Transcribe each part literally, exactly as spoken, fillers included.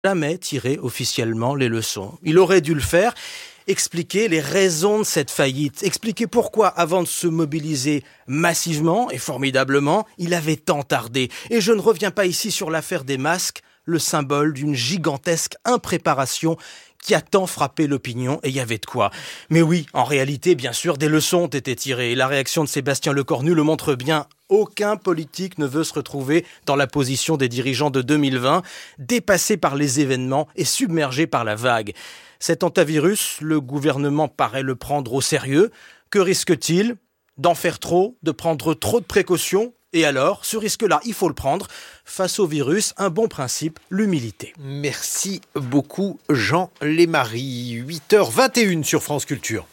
jamais tiré officiellement les leçons. Il aurait dû le faire, expliquer les raisons de cette faillite, expliquer pourquoi, avant de se mobiliser massivement et formidablement, il avait tant tardé. Et je ne reviens pas ici sur l'affaire des masques, le symbole d'une gigantesque impréparation qui a tant frappé l'opinion, et il y avait de quoi. Mais oui, en réalité, bien sûr, des leçons ont été tirées. Et la réaction de Sébastien Lecornu le montre bien. Aucun politique ne veut se retrouver dans la position des dirigeants de deux mille vingt, dépassés par les événements et submergés par la vague. Cet hantavirus, le gouvernement paraît le prendre au sérieux. Que risque-t-il ? D'en faire trop ? De prendre trop de précautions ? Et alors, ce risque-là, il faut le prendre. Face au virus, un bon principe, l'humilité. Merci beaucoup Jean Lémarie. huit heures vingt et une sur France Culture.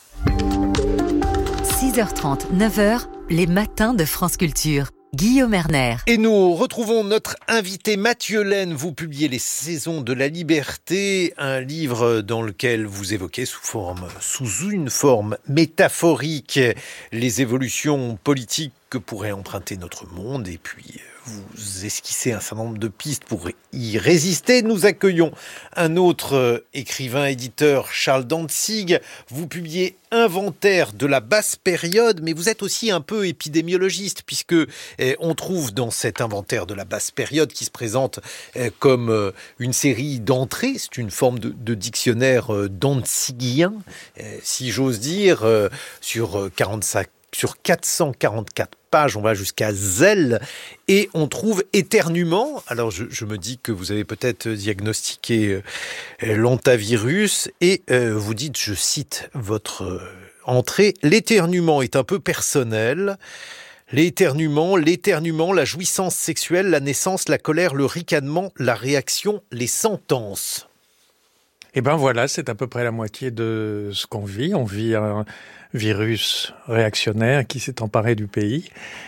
six heures trente, neuf heures, les matins de France Culture. Guillaume Erner. Et nous retrouvons notre invité Mathieu Laine. Vous publiez Les Saisons de la Liberté, un livre dans lequel vous évoquez sous forme, sous une forme métaphorique les évolutions politiques que pourrait emprunter notre monde, et puis vous esquissez un certain nombre de pistes pour y résister. Nous accueillons un autre écrivain, éditeur, Charles Dantzig. Vous publiez Inventaire de la basse période, mais vous êtes aussi un peu épidémiologiste, puisque eh, on trouve dans cet inventaire de la basse période, qui se présente eh, comme euh, une série d'entrées, c'est une forme de, de dictionnaire euh, dantzigien, eh, si j'ose dire, euh, sur euh, quarante-cinq Sur quatre cent quarante-quatre pages, on va jusqu'à Zèle, et on trouve éternuement. Alors je, je me dis que vous avez peut-être diagnostiqué euh, l'hantavirus, et euh, vous dites, je cite votre euh, entrée, l'éternuement est un peu personnel. L'éternuement, l'éternuement, la jouissance sexuelle, la naissance, la colère, le ricanement, la réaction, les sentences. Eh ben voilà, c'est à peu près la moitié de ce qu'on vit. On vit un virus réactionnaire qui s'est emparé du pays.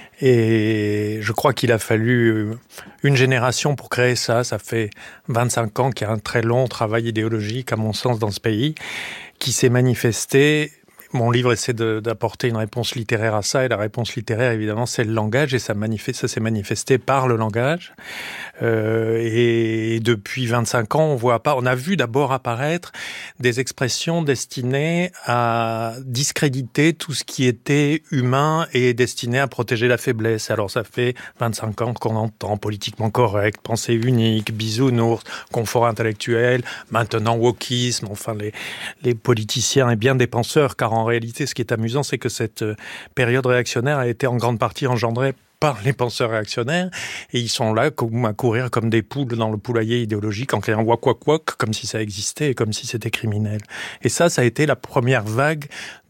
Et je crois qu'il a fallu une génération pour créer ça. Ça fait vingt-cinq ans qu'il y a un très long travail idéologique, à mon sens, dans ce pays, qui s'est manifesté. Mon livre essaie de, d'apporter une réponse littéraire à ça, et la réponse littéraire, évidemment, c'est le langage, et ça, manifeste, ça s'est manifesté par le langage. Euh, et depuis vingt-cinq ans, on voit pas, on a vu d'abord apparaître des expressions destinées à discréditer tout ce qui était humain et destiné à protéger la faiblesse. Alors ça fait vingt-cinq ans qu'on entend politiquement correct, pensée unique, bisounours, confort intellectuel, maintenant wokisme, enfin les, les politiciens et bien des penseurs, car en réalité, ce qui est amusant, c'est que cette période réactionnaire a été en grande partie engendrée par les penseurs réactionnaires, et ils sont là à courir comme des poules dans le poulailler idéologique en criant wak wak wak, comme si ça existait et comme si c'était criminel. Et ça, ça a été la première vague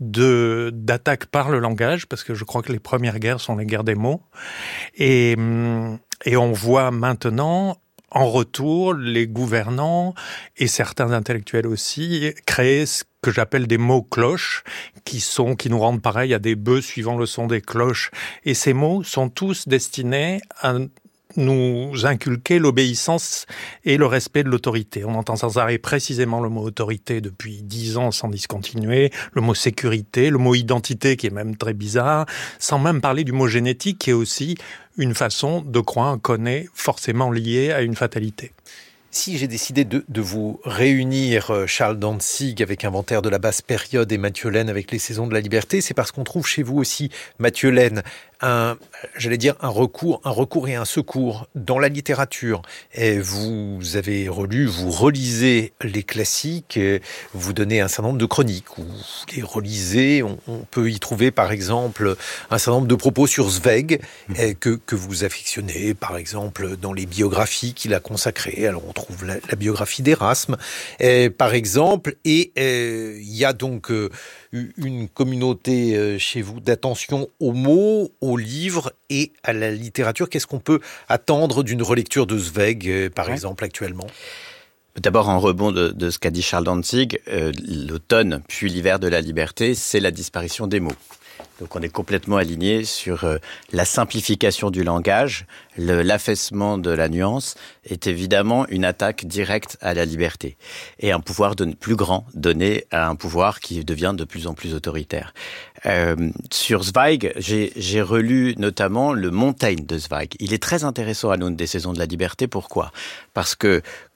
de d'attaque par le langage, parce que je crois que les premières guerres sont les guerres des mots. Et, et on voit maintenant, en retour, les gouvernants et certains intellectuels aussi créer ce que j'appelle des mots cloches, qui sont, qui nous rendent pareil à des bœufs suivant le son des cloches. Et ces mots sont tous destinés à nous inculquer l'obéissance et le respect de l'autorité. On entend sans arrêt précisément le mot autorité depuis dix ans sans discontinuer, le mot sécurité, le mot identité qui est même très bizarre, sans même parler du mot génétique qui est aussi une façon de croire qu'on est forcément lié à une fatalité. Si j'ai décidé de, de vous réunir, Charles Dantzig avec Inventaire de la basse période et Mathieu Laine avec Les Saisons de la Liberté, c'est parce qu'on trouve chez vous aussi, Mathieu Laine, un, j'allais dire un recours, un recours et un secours dans la littérature. Et vous avez relu, vous relisez les classiques, vous donnez un certain nombre de chroniques, vous les relisez, on, on peut y trouver par exemple un certain nombre de propos sur Zweig, mmh. que, que vous affectionnez, par exemple dans les biographies qu'il a consacrées. Alors on trouve la, la biographie d'Erasme, et, par exemple, et il y a donc euh, une communauté euh, chez vous d'attention aux mots, aux livres et à la littérature. Qu'est-ce qu'on peut attendre d'une relecture de Zweig, euh, par ouais. exemple, actuellement ? D'abord, en rebond de, de ce qu'a dit Charles Dantzig, euh, l'automne puis l'hiver de la liberté, c'est la disparition des mots. Donc on est complètement aligné sur euh, la simplification du langage, le, l'affaissement de la nuance est évidemment une attaque directe à la liberté et un pouvoir de, plus grand donné à un pouvoir qui devient de plus en plus autoritaire. Euh, sur Zweig, j'ai, j'ai relu notamment le Montaigne de Zweig. Il est très intéressant à l'aune des Saisons de la Liberté. Pourquoi ? Parce que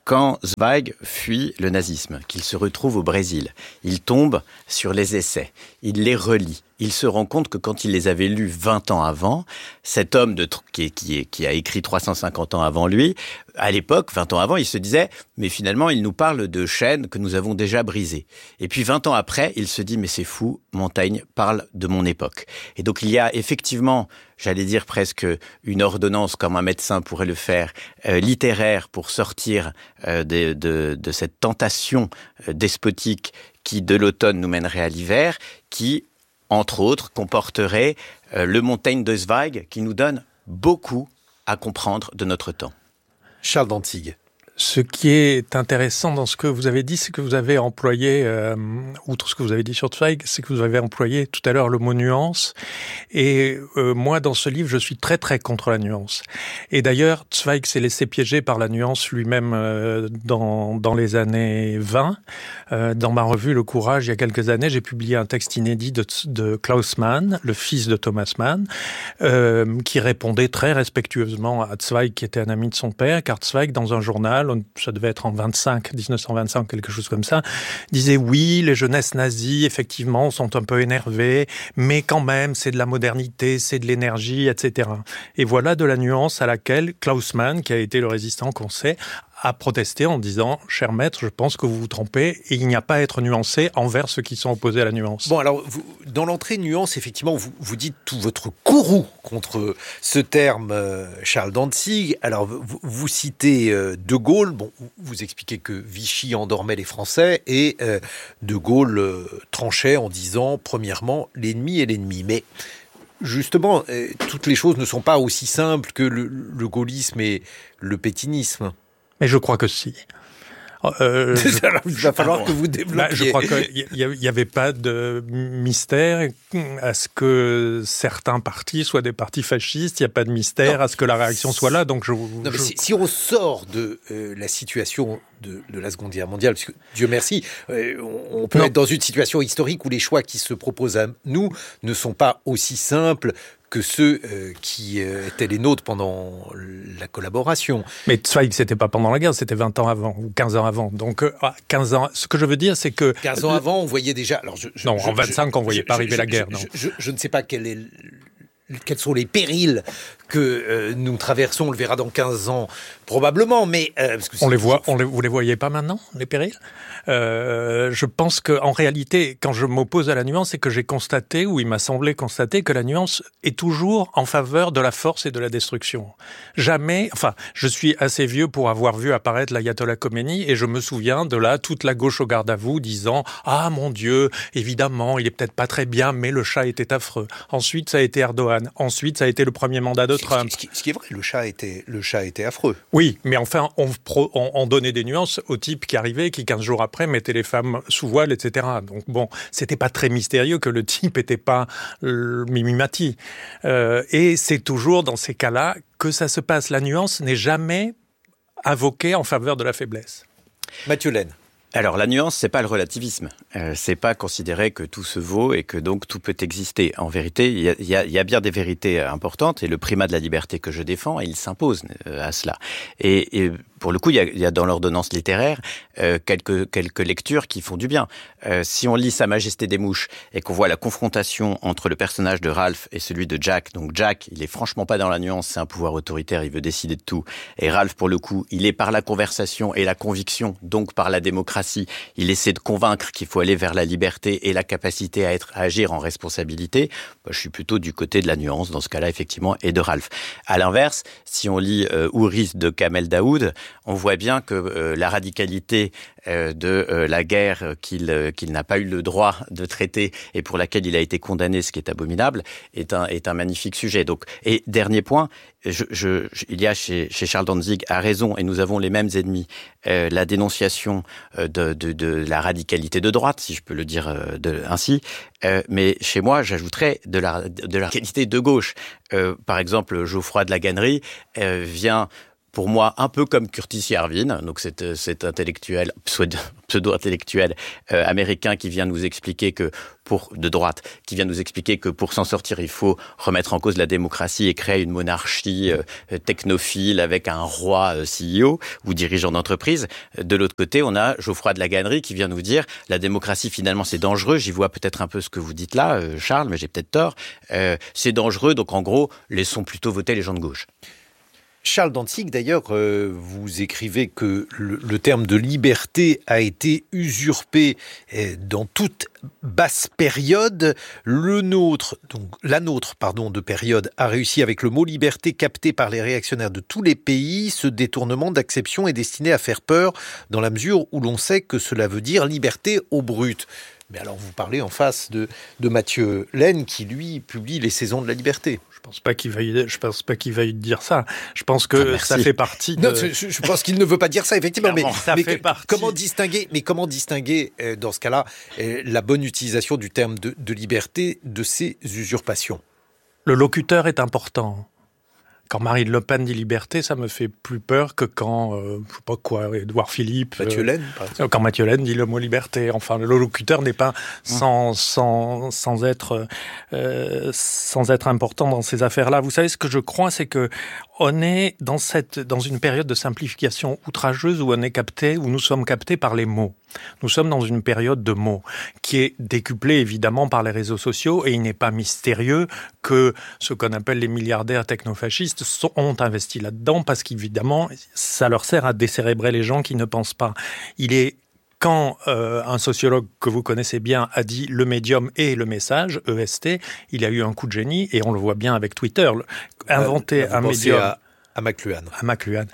quand Zweig fuit le nazisme, qu'il se retrouve au Brésil, il tombe sur les essais, il les relit. Il se rend compte que quand il les avait lus vingt ans avant, cet homme de, qui, qui, qui a écrit trois cent cinquante ans avant lui, à l'époque, vingt ans avant, il se disait « mais finalement, il nous parle de chaînes que nous avons déjà brisées ». Et puis vingt ans après, il se dit « mais c'est fou, Montaigne parle de mon époque ». Et donc il y a effectivement, j'allais dire presque une ordonnance, comme un médecin pourrait le faire, euh, littéraire pour sortir euh, de, de, de cette tentation euh, despotique qui, de l'automne, nous mènerait à l'hiver, qui entre autres, comporterait euh, le Montaigne de Zweig, qui nous donne beaucoup à comprendre de notre temps. Charles Dantzig. Ce qui est intéressant dans ce que vous avez dit, c'est que vous avez employé, euh, outre ce que vous avez dit sur Zweig, c'est que vous avez employé tout à l'heure le mot nuance. Et euh, moi, dans ce livre, je suis très très contre la nuance. Et d'ailleurs, Zweig s'est laissé piéger par la nuance lui-même euh, dans, dans les années vingt. Euh, dans ma revue Le Courage, il y a quelques années, j'ai publié un texte inédit de, de Klaus Mann, le fils de Thomas Mann, euh, qui répondait très respectueusement à Zweig, qui était un ami de son père, car Zweig, dans un journal, ça devait être en vingt-cinq, dix-neuf cent vingt-cinq, quelque chose comme ça, disait oui, les jeunesses nazies, effectivement, sont un peu énervées, mais quand même, c'est de la modernité, c'est de l'énergie, et cetera. Et voilà de la nuance à laquelle Klaus Mann, qui a été le résistant qu'on sait, a protesté en disant « Cher maître, je pense que vous vous trompez et il n'y a pas à être nuancé envers ceux qui sont opposés à la nuance. » Bon, alors, vous, dans l'entrée nuance, effectivement, vous, vous dites tout votre courroux contre ce terme, euh, Charles Dantzig. Alors, vous, vous citez euh, De Gaulle. Bon, vous expliquez que Vichy endormait les Français et euh, De Gaulle euh, tranchait en disant, premièrement, l'ennemi est l'ennemi. Mais justement, euh, toutes les choses ne sont pas aussi simples que le, le gaullisme et le pétinisme. Mais je crois que si. Euh, je, il va falloir que vous développiez. Bah, je crois qu'il n'y avait pas de mystère à ce que certains partis soient des partis fascistes. Il n'y a pas de mystère non. à ce que la réaction soit là. Donc je, non, je... mais si, si on sort de euh, la situation de, de la Seconde Guerre mondiale, parce que Dieu merci, euh, on, on peut non. être dans une situation historique où les choix qui se proposent à nous ne sont pas aussi simples que ceux euh, qui euh, étaient les nôtres pendant la collaboration. Mais Zweig, c'était pas pendant la guerre, c'était vingt ans avant, ou quinze ans avant. Donc, euh, quinze ans, ce que je veux dire, c'est que... quinze ans avant, on voyait déjà... Alors je, je, non, je, en vingt-cinq, je, on voyait je, pas arriver je, la guerre, je, non. Je, je, je ne sais pas quel est... Quels sont les périls que euh, nous traversons, on le verra dans quinze ans, probablement, mais... Euh, parce que on les voit, on les, vous les voyez pas maintenant, les périls euh, Je pense qu'en réalité, quand je m'oppose à la nuance, c'est que j'ai constaté, ou il m'a semblé constater, que la nuance est toujours en faveur de la force et de la destruction. Jamais... Enfin, je suis assez vieux pour avoir vu apparaître l'ayatollah Khomeini, et je me souviens de là, toute la gauche au garde à vous, disant « Ah, mon Dieu, évidemment, il est peut-être pas très bien, mais le chat était affreux. » Ensuite, ça a été Erdogan. Ensuite, ça a été le premier mandat de Trump. Ce qui, ce qui est vrai, le chat était, le chat était affreux. Oui, mais enfin, on, on, on donnait des nuances au type qui arrivait, qui quinze jours après mettait les femmes sous voile, et cetera. Donc bon, c'était pas très mystérieux que le type était pas le mimimati. Euh, et c'est toujours dans ces cas-là que ça se passe. La nuance n'est jamais invoquée en faveur de la faiblesse. Mathieu Laine. Alors, la nuance, c'est pas le relativisme. Euh, c'est pas considérer que tout se vaut et que donc tout peut exister. En vérité, il y a, y a, y a bien des vérités importantes et le primat de la liberté que je défends, il s'impose à cela. Et, et pour le coup, il y a, y a dans l'ordonnance littéraire euh, quelques, quelques lectures qui font du bien. Euh, si on lit Sa Majesté des Mouches et qu'on voit la confrontation entre le personnage de Ralph et celui de Jack, donc Jack, il est franchement pas dans la nuance, c'est un pouvoir autoritaire, il veut décider de tout. Et Ralph, pour le coup, il est par la conversation et la conviction, donc par la démocratie, il essaie de convaincre qu'il faut aller vers la liberté et la capacité à, être, à agir en responsabilité. Bah, je suis plutôt du côté de la nuance, dans ce cas-là, effectivement, et de Ralph. À l'inverse, si on lit euh, Ouris de Kamel Daoud, on voit bien que euh, la radicalité euh, de euh, la guerre qu'il, euh, qu'il n'a pas eu le droit de traiter et pour laquelle il a été condamné, ce qui est abominable, est un, est un magnifique sujet. Donc, et dernier point, je, je, je, il y a chez, chez Charles Dantzig, à raison, et nous avons les mêmes ennemis, euh, la dénonciation euh, de, de, de la radicalité de droite, si je peux le dire euh, de, ainsi. Euh, mais chez moi, j'ajouterais de la, de la radicalité de gauche. Euh, par exemple, Geoffroy de la Gannerie euh, vient pour moi, un peu comme Curtis Yarvin, donc cet, cet intellectuel, pseudo-intellectuel euh, américain qui vient nous expliquer que, pour de droite, qui vient nous expliquer que pour s'en sortir, il faut remettre en cause la démocratie et créer une monarchie euh, technophile avec un roi euh, C E O ou dirigeant d'entreprise. De l'autre côté, on a Geoffroy de la Gannerie qui vient nous dire la démocratie, finalement, c'est dangereux. J'y vois peut-être un peu ce que vous dites là, euh, Charles, mais j'ai peut-être tort. Euh, c'est dangereux, donc en gros, laissons plutôt voter les gens de gauche. Charles Dantzig, d'ailleurs, euh, vous écrivez que le, le terme de liberté a été usurpé euh, dans toute basse période. Le nôtre, donc la nôtre, pardon, de période a réussi avec le mot liberté capté par les réactionnaires de tous les pays. Ce détournement d'acception est destiné à faire peur dans la mesure où l'on sait que cela veut dire liberté au brut. Mais alors vous parlez en face de, de Mathieu Laine qui, lui, publie Les Saisons de la liberté. Je pense pas qu'il veuille, je pense pas qu'il veuille dire ça. Je pense que ah, ça fait partie de... Non, je, je pense qu'il ne veut pas dire ça, effectivement. Clairement, mais ça mais fait partie... comment distinguer, mais comment distinguer, euh, dans ce cas-là, euh, la bonne utilisation du terme de, de liberté de ces usurpations ? Le locuteur est important. Quand Marine Le Pen dit liberté, ça me fait plus peur que quand, euh, je sais pas quoi, Édouard Philippe... Mathieu Laine, euh, par exemple. Quand Mathieu Laine dit le mot liberté. Enfin, le locuteur n'est pas sans, sans, sans, être, euh, sans être important dans ces affaires-là. Vous savez, ce que je crois, c'est que on est dans, cette, dans une période de simplification outrageuse où on est capté, où nous sommes captés par les mots. Nous sommes dans une période de mots qui est décuplée évidemment par les réseaux sociaux et il n'est pas mystérieux que ce qu'on appelle les milliardaires technofascistes sont, ont investi là-dedans parce qu'évidemment ça leur sert à décérébrer les gens qui ne pensent pas. Il est Quand euh, un sociologue que vous connaissez bien a dit le médium et le message, E S T, il y a eu un coup de génie et on le voit bien avec Twitter. Inventer euh, un médium... À... À McLuhan. À McLuhan.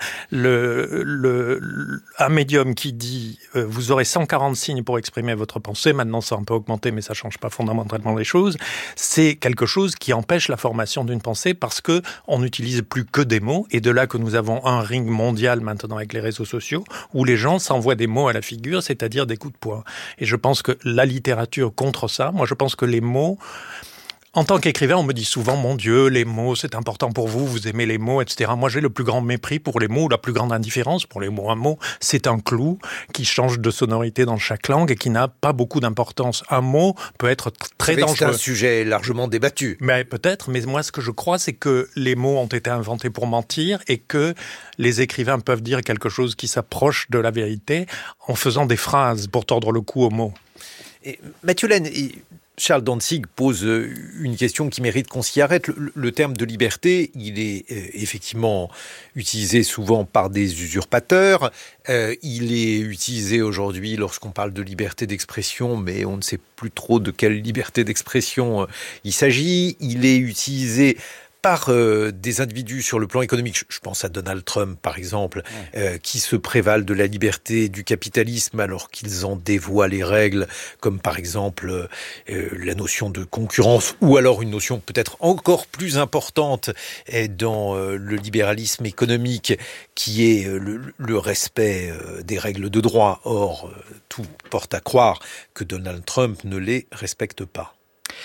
Le, le, le, un médium qui dit euh, vous aurez cent quarante signes pour exprimer votre pensée, maintenant ça a un peu augmenté mais ça change pas fondamentalement les choses, c'est quelque chose qui empêche la formation d'une pensée parce que on n'utilise plus que des mots et de là que nous avons un ring mondial maintenant avec les réseaux sociaux où les gens s'envoient des mots à la figure, c'est-à-dire des coups de poing. Et je pense que la littérature contre ça, moi je pense que les mots... En tant qu'écrivain, on me dit souvent, mon Dieu, les mots, c'est important pour vous, vous aimez les mots, et cetera. Moi, j'ai le plus grand mépris pour les mots, la plus grande indifférence pour les mots. Un mot, c'est un clou qui change de sonorité dans chaque langue et qui n'a pas beaucoup d'importance. Un mot peut être très dangereux. C'est un sujet largement débattu. Mais peut-être, mais moi, ce que je crois, c'est que les mots ont été inventés pour mentir et que les écrivains peuvent dire quelque chose qui s'approche de la vérité en faisant des phrases pour tordre le cou aux mots. Et Mathieu Laine... Et... Charles Dantzig pose une question qui mérite qu'on s'y arrête. Le, le terme de liberté, il est euh, effectivement utilisé souvent par des usurpateurs. Euh, il est utilisé aujourd'hui lorsqu'on parle de liberté d'expression, mais on ne sait plus trop de quelle liberté d'expression euh, il s'agit. Il est utilisé par euh, des individus sur le plan économique, je, je pense à Donald Trump par exemple, ouais. euh, qui se prévalent de la liberté du capitalisme alors qu'ils en dévoient les règles, comme par exemple euh, la notion de concurrence, ou alors une notion peut-être encore plus importante euh, dans euh, le libéralisme économique, qui est euh, le, le respect euh, des règles de droit. Or, euh, tout porte à croire que Donald Trump ne les respecte pas.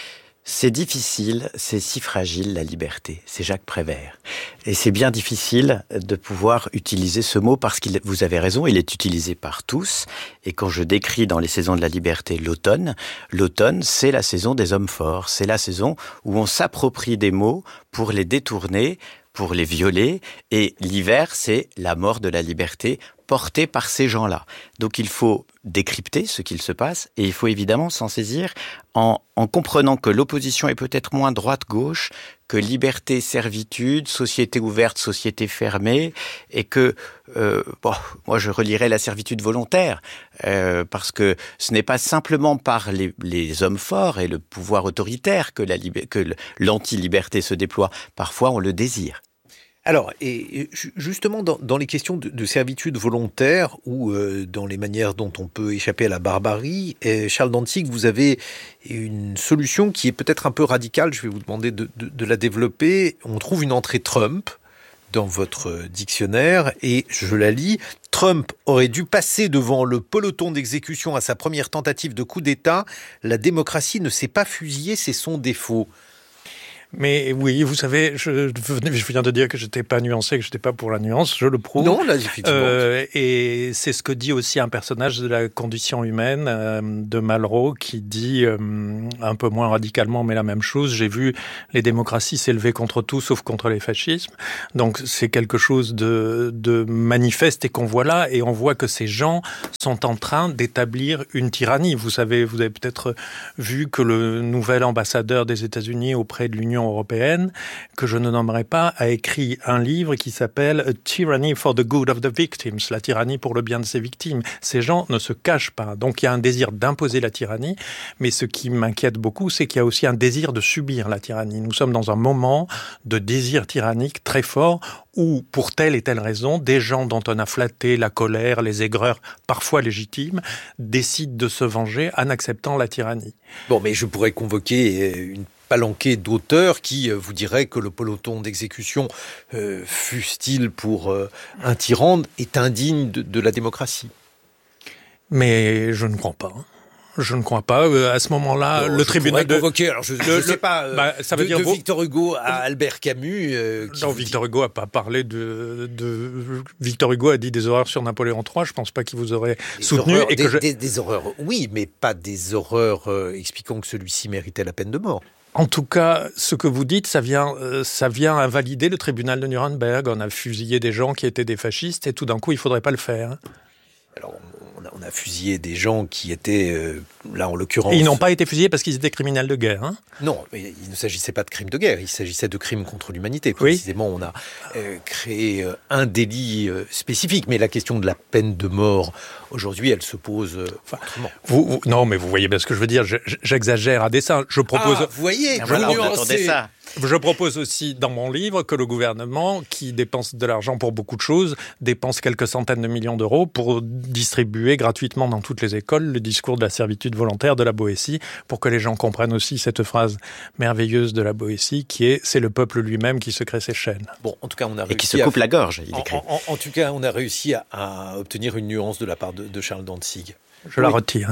C'est difficile, c'est si fragile la liberté, c'est Jacques Prévert. Et c'est bien difficile de pouvoir utiliser ce mot parce que vous avez raison, il est utilisé par tous. Et quand je décris dans les saisons de la liberté l'automne, l'automne c'est la saison des hommes forts, c'est la saison où on s'approprie des mots pour les détourner, pour les violer. Et l'hiver c'est la mort de la liberté portée par ces gens-là. Donc il faut décrypter ce qu'il se passe et il faut évidemment s'en saisir en, en comprenant que l'opposition est peut-être moins droite-gauche que liberté, servitude, société ouverte, société fermée, et que, euh, bon, moi je relirais la servitude volontaire, euh, parce que ce n'est pas simplement par les, les hommes forts et le pouvoir autoritaire que, la lib- que l'anti-liberté se déploie, parfois on le désire. Alors, et justement, dans, dans les questions de, de servitude volontaire ou euh, dans les manières dont on peut échapper à la barbarie, eh, Charles Dantzig, vous avez une solution qui est peut-être un peu radicale, je vais vous demander de, de, de la développer. On trouve une entrée Trump dans votre dictionnaire et je la lis. Trump aurait dû passer devant le peloton d'exécution à sa première tentative de coup d'État. La démocratie ne s'est pas fusillée, c'est son défaut. Mais oui, vous savez, je, je viens de dire que je n'étais pas nuancé, que je n'étais pas pour la nuance, je le prouve. Non, là, effectivement. Euh, et c'est ce que dit aussi un personnage de la condition humaine euh, de Malraux qui dit, euh, un peu moins radicalement, mais la même chose, j'ai vu les démocraties s'élever contre tout sauf contre les fascismes. Donc c'est quelque chose de, de manifeste et qu'on voit là, et on voit que ces gens sont en train d'établir une tyrannie. Vous savez, vous avez peut-être vu que le nouvel ambassadeur des États-Unis auprès de l'Union européenne, que je ne nommerai pas, a écrit un livre qui s'appelle A Tyranny for the Good of the Victims, la tyrannie pour le bien de ses victimes. Ces gens ne se cachent pas. Donc il y a un désir d'imposer la tyrannie, mais ce qui m'inquiète beaucoup, c'est qu'il y a aussi un désir de subir la tyrannie. Nous sommes dans un moment de désir tyrannique très fort où, pour telle et telle raison, des gens dont on a flatté la colère, les aigreurs, parfois légitimes, décident de se venger en acceptant la tyrannie. Bon, mais je pourrais convoquer une palanquée d'auteurs qui vous diraient que le peloton d'exécution, euh, fût-il pour euh, un tyran, est indigne de, de la démocratie. Mais je ne crois pas. Je ne crois pas. Euh, à ce moment-là, alors, le tribunal de... convoquer, alors je ne sais pas, euh, bah, ça veut de, dire de vous... Victor Hugo à Albert Camus. Euh, non, Victor Hugo n'a pas parlé de, de... Victor Hugo a dit des horreurs sur Napoléon trois. Je ne pense pas qu'il vous aurait des soutenu. Horreurs, et que des, je... des, des horreurs, oui, mais pas des horreurs euh, expliquant que celui-ci méritait la peine de mort. En tout cas, ce que vous dites, ça vient, euh, ça vient invalider le tribunal de Nuremberg. On a fusillé des gens qui étaient des fascistes et tout d'un coup, il ne faudrait pas le faire. Alors, on a, on a fusillé des gens qui étaient, euh, là en l'occurrence... Et ils n'ont pas été fusillés parce qu'ils étaient criminels de guerre. Hein. Non, mais il ne s'agissait pas de crimes de guerre, il s'agissait de crimes contre l'humanité. Précisément, oui. On a euh, créé euh, un délit euh, spécifique, mais la question de la peine de mort, aujourd'hui, elle se pose euh, enfin, autrement. Vous, vous, non, mais vous voyez bien ce que je veux dire, je, j'exagère à dessein. Je propose... Ah, vous voyez, je nuancez ça. Je propose aussi dans mon livre que le gouvernement, qui dépense de l'argent pour beaucoup de choses, dépense quelques centaines de millions d'euros pour distribuer gratuitement dans toutes les écoles le discours de la servitude volontaire de la Boétie, pour que les gens comprennent aussi cette phrase merveilleuse de la Boétie qui est « c'est le peuple lui-même qui se crée ses chaînes ». Bon, en tout cas, on a réussi et qui se coupe à... la gorge, il écrit. En, en, en tout cas, on a réussi à, à obtenir une nuance de la part de, de Charles Dantzig. Je oui. la retire.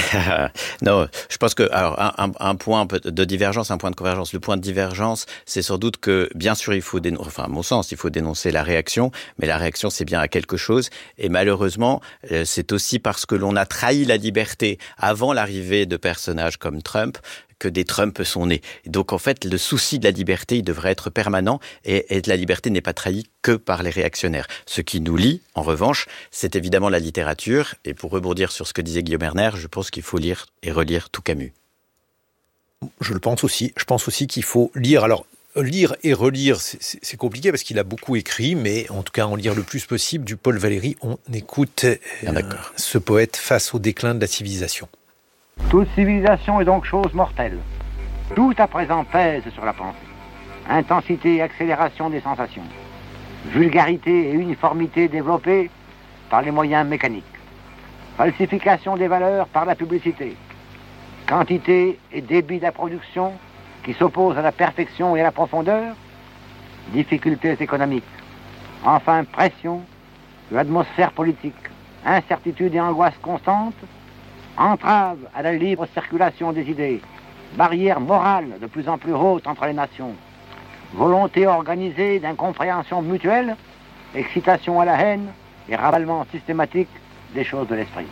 Non, je pense que alors un, un, un point de divergence, un point de convergence. Le point de divergence, c'est sans doute que bien sûr il faut dénoncer, enfin à mon sens, il faut dénoncer la réaction, mais la réaction c'est bien à quelque chose. Et malheureusement, c'est aussi parce que l'on a trahi la liberté avant l'arrivée de personnages comme Trump que des Trump sont nés. Donc en fait, le souci de la liberté, il devrait être permanent et, et la liberté n'est pas trahie que par les réactionnaires. Ce qui nous lie, en revanche, c'est évidemment la littérature. Et pour rebondir sur ce que disait Guillaume Erner, je pense qu'il faut lire et relire tout Camus. Je le pense aussi. Je pense aussi qu'il faut lire. Alors, lire et relire, c'est, c'est compliqué parce qu'il a beaucoup écrit, mais en tout cas, en lire le plus possible. Du Paul Valéry, on écoute euh, ce poète face au déclin de la civilisation. Toute civilisation est donc chose mortelle. Tout à présent pèse sur la pensée. Intensité et accélération des sensations. Vulgarité et uniformité développées par les moyens mécaniques. Falsification des valeurs par la publicité. Quantité et débit de la production qui s'opposent à la perfection et à la profondeur. Difficultés économiques. Enfin, pression de l'atmosphère politique. Incertitude et angoisse constante. Entrave à la libre circulation des idées, barrière morale de plus en plus haute entre les nations, volonté organisée d'incompréhension mutuelle, excitation à la haine et ravalement systématique des choses de l'esprit.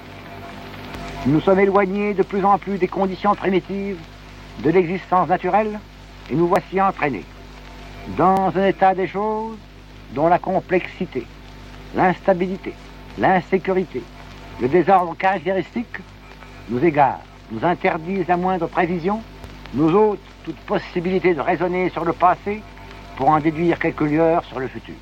Nous sommes éloignés de plus en plus des conditions primitives de l'existence naturelle et nous voici entraînés dans un état des choses dont la complexité, l'instabilité, l'insécurité, le désordre caractéristique nous égarent, nous interdisent la moindre prévision, nous ôtent toute possibilité de raisonner sur le passé pour en déduire quelques lueurs sur le futur.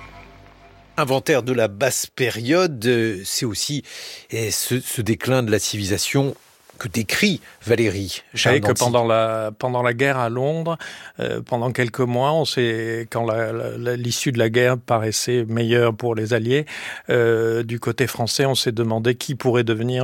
Inventaire de la basse période, c'est aussi ce, ce déclin de la civilisation que décrit Valéry. Vous savez que pendant la, pendant la guerre à Londres, euh, pendant quelques mois, on sait, quand la, la, l'issue de la guerre paraissait meilleure pour les Alliés, euh, du côté français, on s'est demandé qui pourrait devenir le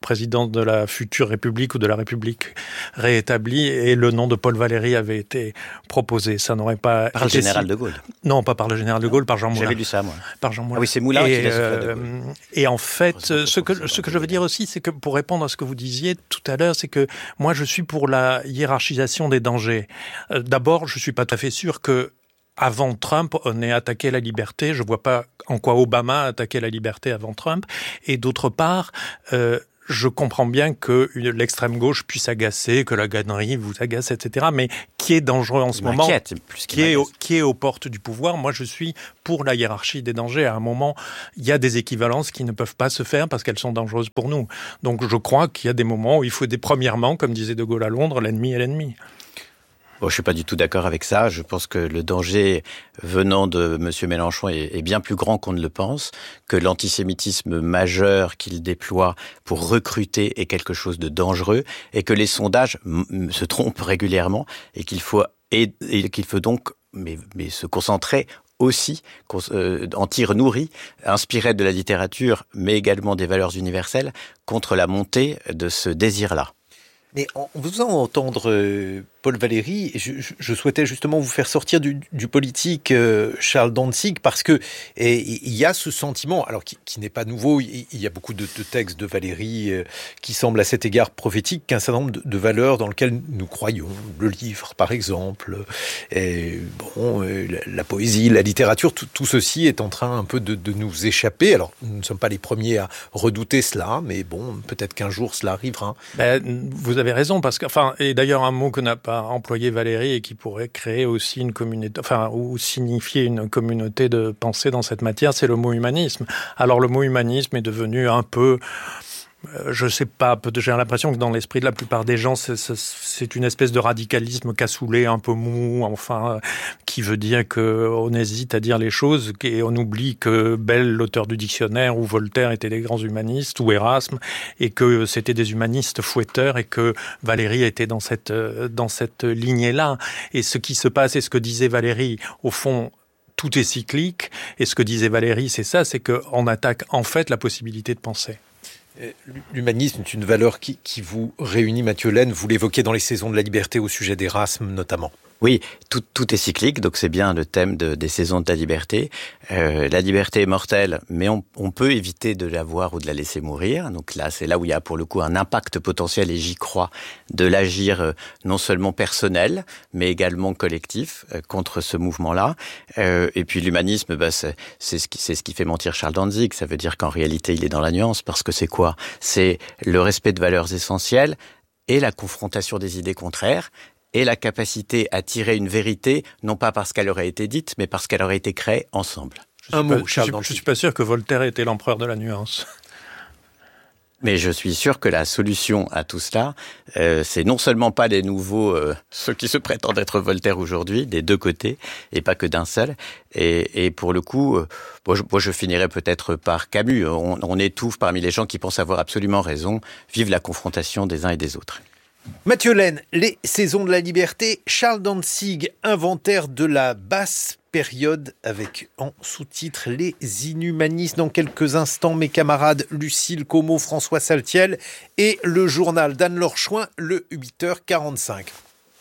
président de la future République ou de la République réétablie, et le nom de Paul Valéry avait été proposé. Ça n'aurait pas par le été général si... de Gaulle. Non, pas par le général de Gaulle, par Jean Moulin. J'avais lu ça, moi. Par Jean Moulin. Ah oui, c'est Moulin et, qui laisse euh, de Gaulle. Et en fait, ce que, ce que je veux dire aussi, c'est que pour répondre à ce que vous disiez tout à l'heure, c'est que moi, je suis pour la hiérarchisation des dangers. Euh, d'abord, je suis pas tout à fait sûr que avant Trump, on ait attaqué la liberté. Je vois pas en quoi Obama a attaqué la liberté avant Trump. Et d'autre part, euh, je comprends bien que l'extrême gauche puisse agacer, que la gagnerie vous agace, et cetera. Mais qui est dangereux en ce moment, plus qui est, au, qui est aux portes du pouvoir. Moi, je suis pour la hiérarchie des dangers. À un moment, il y a des équivalences qui ne peuvent pas se faire parce qu'elles sont dangereuses pour nous. Donc, je crois qu'il y a des moments où il faut, des, premièrement, comme disait De Gaulle à Londres, l'ennemi est l'ennemi. Bon, je suis pas du tout d'accord avec ça. Je pense que le danger venant de M. Mélenchon est, est bien plus grand qu'on ne le pense, que l'antisémitisme majeur qu'il déploie pour recruter est quelque chose de dangereux, et que les sondages m- se trompent régulièrement, et qu'il faut, et, et qu'il faut donc mais, mais se concentrer aussi euh, en tir nourri, inspiré de la littérature, mais également des valeurs universelles, contre la montée de ce désir-là. Mais en vous faisant entendre euh, Paul Valéry, je, je, je souhaitais justement vous faire sortir du, du politique euh, Charles Dantzig, parce que il y a ce sentiment, alors qui, qui n'est pas nouveau, il y a beaucoup de, de textes de Valéry euh, qui semblent à cet égard prophétiques, qu'un certain nombre de, de valeurs dans lesquelles nous croyons, le livre par exemple, et, bon, euh, la, la poésie, la littérature, tout, tout ceci est en train un peu de, de nous échapper. Alors nous ne sommes pas les premiers à redouter cela, mais bon, peut-être qu'un jour cela arrivera. Ben, vous avez raison, parce que, enfin, et d'ailleurs un mot que n'a pas employé Valéry et qui pourrait créer aussi une communauté, enfin, ou signifier une communauté de pensée dans cette matière, c'est le mot humanisme. Alors le mot humanisme est devenu un peu, je sais pas, j'ai l'impression que dans l'esprit de la plupart des gens, c'est, c'est une espèce de radicalisme cassoulet, un peu mou, enfin, qui veut dire qu'on hésite à dire les choses et on oublie que Bell, l'auteur du dictionnaire, ou Voltaire étaient des grands humanistes, ou Erasme, et que c'était des humanistes fouetteurs, et que Valéry était dans cette, dans cette lignée-là. Et ce qui se passe, et ce que disait Valéry, au fond, tout est cyclique, et ce que disait Valéry, c'est ça, c'est qu'on attaque en fait la possibilité de penser. L'humanisme est une valeur qui, qui vous réunit, Mathieu Laine. Vous l'évoquez dans les saisons de la liberté au sujet d'Erasme notamment. Oui, tout, tout est cyclique, donc c'est bien le thème de, des saisons de la liberté. Euh, la liberté est mortelle, mais on, on peut éviter de la voir ou de la laisser mourir. Donc là, c'est là où il y a pour le coup un impact potentiel, et j'y crois, de l'agir euh, non seulement personnel, mais également collectif euh, contre ce mouvement-là. Euh, et puis l'humanisme, bah, c'est, c'est, ce qui, c'est ce qui fait mentir Charles Dantzig. Ça veut dire qu'en réalité, il est dans la nuance, parce que c'est quoi ? C'est le respect de valeurs essentielles et la confrontation des idées contraires, et la capacité à tirer une vérité, non pas parce qu'elle aurait été dite, mais parce qu'elle aurait été créée ensemble. Un mot, je ne suis pas sûr que Voltaire était l'empereur de la nuance. Mais je suis sûr que la solution à tout cela, euh, c'est non seulement pas les nouveaux, euh, ceux qui se prétendent être Voltaire aujourd'hui, des deux côtés, et pas que d'un seul. Et, et pour le coup, euh, moi, je, moi je finirais peut-être par Camus. On, on étouffe parmi les gens qui pensent avoir absolument raison. Vive la confrontation des uns et des autres. Mathieu Laine, les saisons de la liberté, Charles Dantzig, inventaire de la basse période, avec en sous-titre Les Inhumanistes. Dans quelques instants, mes camarades Lucille Como, François Saltiel et le journal d'Anne-Laure Chouin, le huit heures quarante-cinq.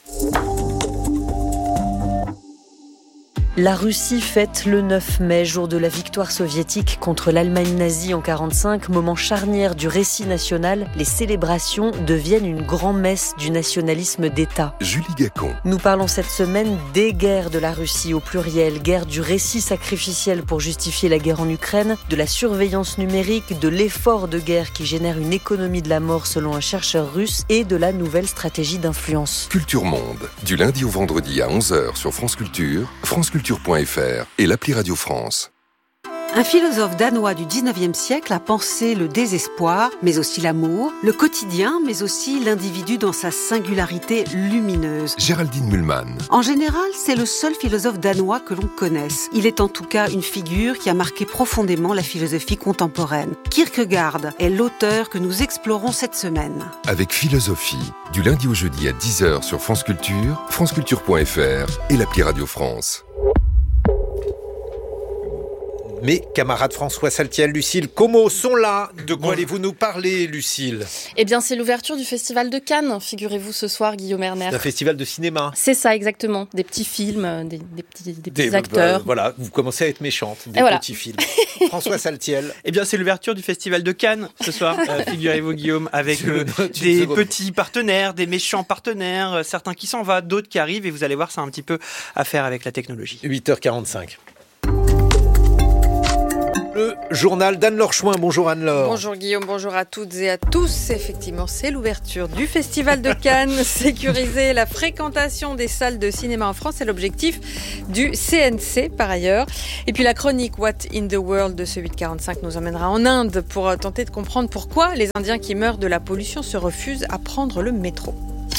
La Russie fête le neuf mai, jour de la victoire soviétique contre l'Allemagne nazie en quarante-cinq, moment charnière du récit national. Les célébrations deviennent une grand-messe du nationalisme d'État. Julie Gacon. Nous parlons cette semaine des guerres de la Russie au pluriel, guerre du récit sacrificiel pour justifier la guerre en Ukraine, de la surveillance numérique, de l'effort de guerre qui génère une économie de la mort selon un chercheur russe, et de la nouvelle stratégie d'influence. Culture Monde, du lundi au vendredi à onze heures sur France Culture, France Culture. Culture.fr et l'appli Radio France. Un philosophe danois du dix-neuvième siècle a pensé le désespoir, mais aussi l'amour, le quotidien, mais aussi l'individu dans sa singularité lumineuse. Géraldine Mühlmann. En général, c'est le seul philosophe danois que l'on connaisse. Il est en tout cas une figure qui a marqué profondément la philosophie contemporaine. Kierkegaard est l'auteur que nous explorons cette semaine. Avec Philosophie, du lundi au jeudi à dix heures sur France Culture, France Culture.fr et l'appli Radio France. Mes camarades François Saltiel, Lucille Como sont là. De quoi allez-vous nous parler, Lucille ? Eh bien, c'est l'ouverture du Festival de Cannes, figurez-vous ce soir, Guillaume Erner. C'est un festival de cinéma. C'est ça, exactement. Des petits films, des, des petits, des petits des, acteurs. Bah, voilà, vous commencez à être méchante. Des Et petits voilà. films. François Saltiel. Eh bien, c'est l'ouverture du Festival de Cannes ce soir, euh, figurez-vous, Guillaume, avec euh, note, des petits partenaires, des méchants partenaires, euh, certains qui s'en vont, d'autres qui arrivent, et vous allez voir, c'est un petit peu à faire avec la technologie. huit heures quarante-cinq. Le journal d'Anne-Laure Chouin. Bonjour Anne-Laure. Bonjour Guillaume, bonjour à toutes et à tous. Effectivement, c'est l'ouverture du Festival de Cannes. Sécuriser la fréquentation des salles de cinéma en France, c'est l'objectif du C N C par ailleurs. Et puis la chronique What in the World de ce huit quarante-cinq nous emmènera en Inde pour tenter de comprendre pourquoi les Indiens qui meurent de la pollution se refusent à prendre le métro.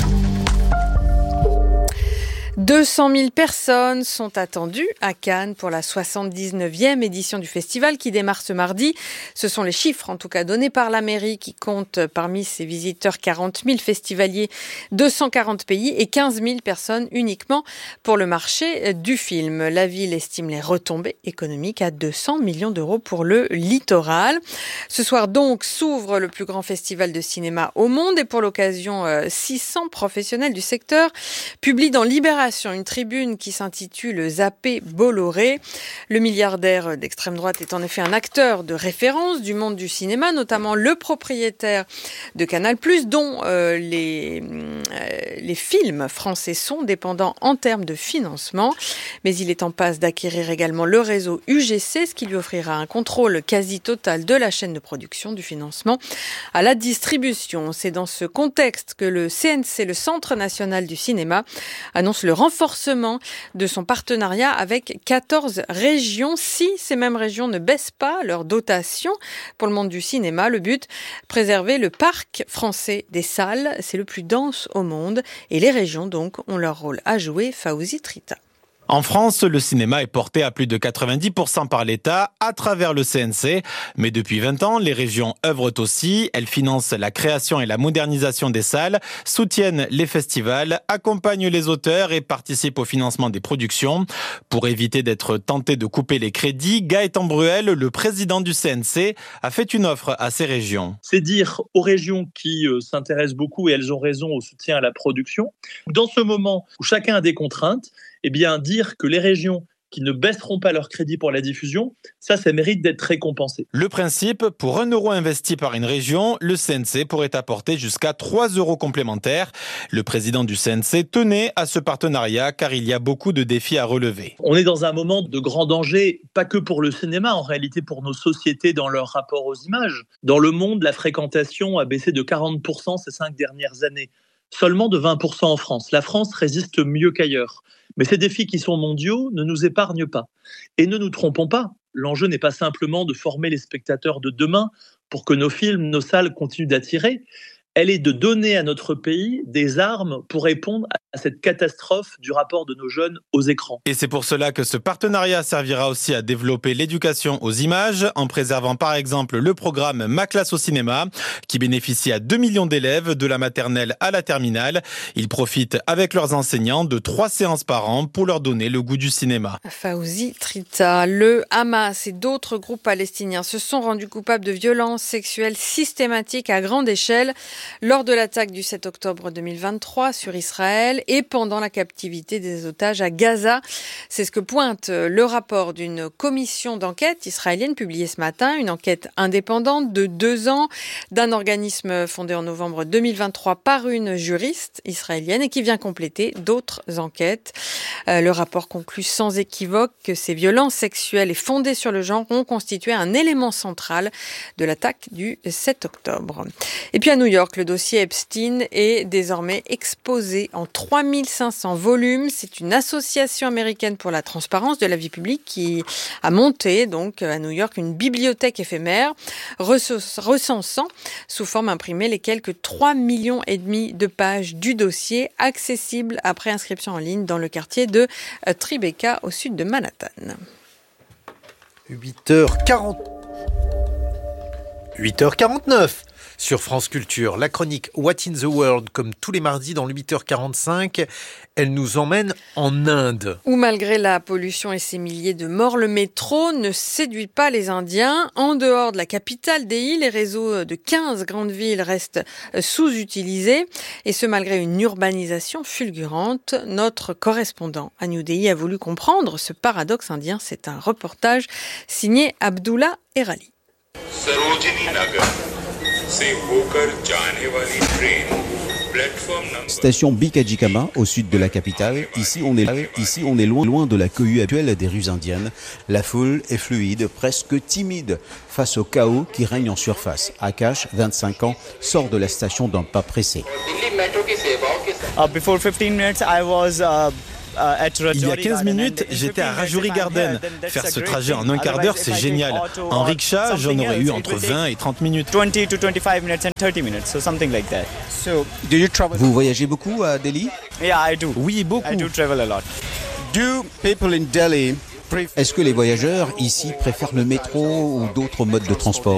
deux cent mille personnes sont attendues à Cannes pour la soixante-dix-neuvième édition du festival qui démarre ce mardi. Ce sont les chiffres en tout cas donnés par la mairie qui compte parmi ses visiteurs quarante mille festivaliers de cent quarante pays et quinze mille personnes uniquement pour le marché du film. La ville estime les retombées économiques à deux cents millions d'euros pour le littoral. Ce soir donc s'ouvre le plus grand festival de cinéma au monde et pour l'occasion six cents professionnels du secteur publient dans Libération une tribune qui s'intitule Zappé Bolloré. Le milliardaire d'extrême droite est en effet un acteur de référence du monde du cinéma, notamment le propriétaire de Canal+, dont euh, les, euh, les films français sont dépendants en termes de financement. Mais il est en passe d'acquérir également le réseau U G C, ce qui lui offrira un contrôle quasi total de la chaîne de production, du financement à la distribution. C'est dans ce contexte que le C N C, le Centre national du cinéma, annonce le renforcement de son partenariat avec quatorze régions. Si ces mêmes régions ne baissent pas leur dotation pour le monde du cinéma, le but, préserver le parc français des salles. C'est le plus dense au monde et les régions donc ont leur rôle à jouer. Fawzi Trita. En France, le cinéma est porté à plus de quatre-vingt-dix pour cent par l'État à travers le C N C. Mais depuis vingt ans, les régions œuvrent aussi. Elles financent la création et la modernisation des salles, soutiennent les festivals, accompagnent les auteurs et participent au financement des productions. Pour éviter d'être tenté de couper les crédits, Gaëtan Bruel, le président du C N C, a fait une offre à ces régions. C'est dire aux régions qui euh, s'intéressent beaucoup, et elles ont raison, au soutien à la production. Dans ce moment où chacun a des contraintes, eh bien, dire que les régions qui ne baisseront pas leur crédit pour la diffusion, ça, ça mérite d'être récompensé. Le principe, pour un euro investi par une région, le C N C pourrait apporter jusqu'à trois euros complémentaires. Le président du C N C tenait à ce partenariat car il y a beaucoup de défis à relever. On est dans un moment de grand danger, pas que pour le cinéma, en réalité pour nos sociétés dans leur rapport aux images. Dans le monde, la fréquentation a baissé de quarante pour cent ces cinq dernières années, seulement de vingt pour cent en France. La France résiste mieux qu'ailleurs. Mais ces défis qui sont mondiaux ne nous épargnent pas. Et ne nous trompons pas, l'enjeu n'est pas simplement de former les spectateurs de demain pour que nos films, nos salles continuent d'attirer. Elle est de donner à notre pays des armes pour répondre à cette catastrophe du rapport de nos jeunes aux écrans. Et c'est pour cela que ce partenariat servira aussi à développer l'éducation aux images, en préservant par exemple le programme Ma classe au cinéma, qui bénéficie à deux millions d'élèves de la maternelle à la terminale. Ils profitent avec leurs enseignants de trois séances par an pour leur donner le goût du cinéma. Fawzi Trita, le Hamas et d'autres groupes palestiniens se sont rendus coupables de violences sexuelles systématiques à grande échelle lors de l'attaque du sept octobre deux mille vingt-trois sur Israël et pendant la captivité des otages à Gaza. C'est ce que pointe le rapport d'une commission d'enquête israélienne publiée ce matin, une enquête indépendante de deux ans d'un organisme fondé en novembre deux mille vingt-trois par une juriste israélienne et qui vient compléter d'autres enquêtes. Euh, le rapport conclut sans équivoque que ces violences sexuelles et fondées sur le genre ont constitué un élément central de l'attaque du sept octobre. Et puis à New York, le dossier Epstein est désormais exposé en trois mille cinq cents volumes. C'est une association américaine pour la transparence de la vie publique qui a monté donc à New York une bibliothèque éphémère recensant sous forme imprimée les quelques trois millions et demi de pages du dossier accessibles après inscription en ligne dans le quartier de Tribeca au sud de Manhattan. huit heures quarante... huit heures quarante-neuf. sur France Culture. La chronique What in the World, comme tous les mardis dans le huit heures quarante-cinq, elle nous emmène en Inde. Où malgré la pollution et ses milliers de morts, le métro ne séduit pas les Indiens. En dehors de la capitale Delhi, les réseaux de quinze grandes villes restent sous-utilisés. Et ce malgré une urbanisation fulgurante. Notre correspondant à New Delhi a voulu comprendre ce paradoxe indien. C'est un reportage signé Abdullah Erali. Station Bikajikama, au sud de la capitale. Ici, on est, ici, on est loin, loin de la cohue actuelle des rues indiennes. La foule est fluide, presque timide, face au chaos qui règne en surface. Akash, vingt-cinq ans, sort de la station d'un pas pressé. Uh, before fifteen minutes, I was, uh... Il y a quinze minutes, j'étais à Rajouri Garden. Faire ce trajet en un quart d'heure, c'est génial. En rickshaw, j'en aurais eu entre vingt et trente minutes. Vous voyagez beaucoup à Delhi? Oui, beaucoup. Est-ce que les voyageurs ici préfèrent le métro ou d'autres modes de transport?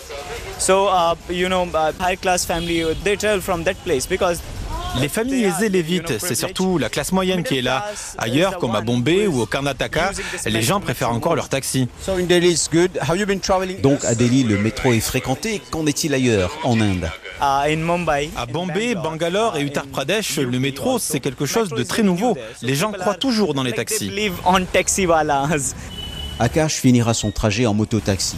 Les familles aisées l'évitent, c'est surtout la classe moyenne qui est là. Ailleurs, comme à Bombay ou au Karnataka, les gens préfèrent encore leur taxi. Donc à Delhi, le métro est fréquenté. Qu'en est-il ailleurs, en Inde? À Bombay, Bangalore et Uttar Pradesh, le métro, c'est quelque chose de très nouveau. Les gens croient toujours dans les taxis. Akash finira son trajet en moto-taxi.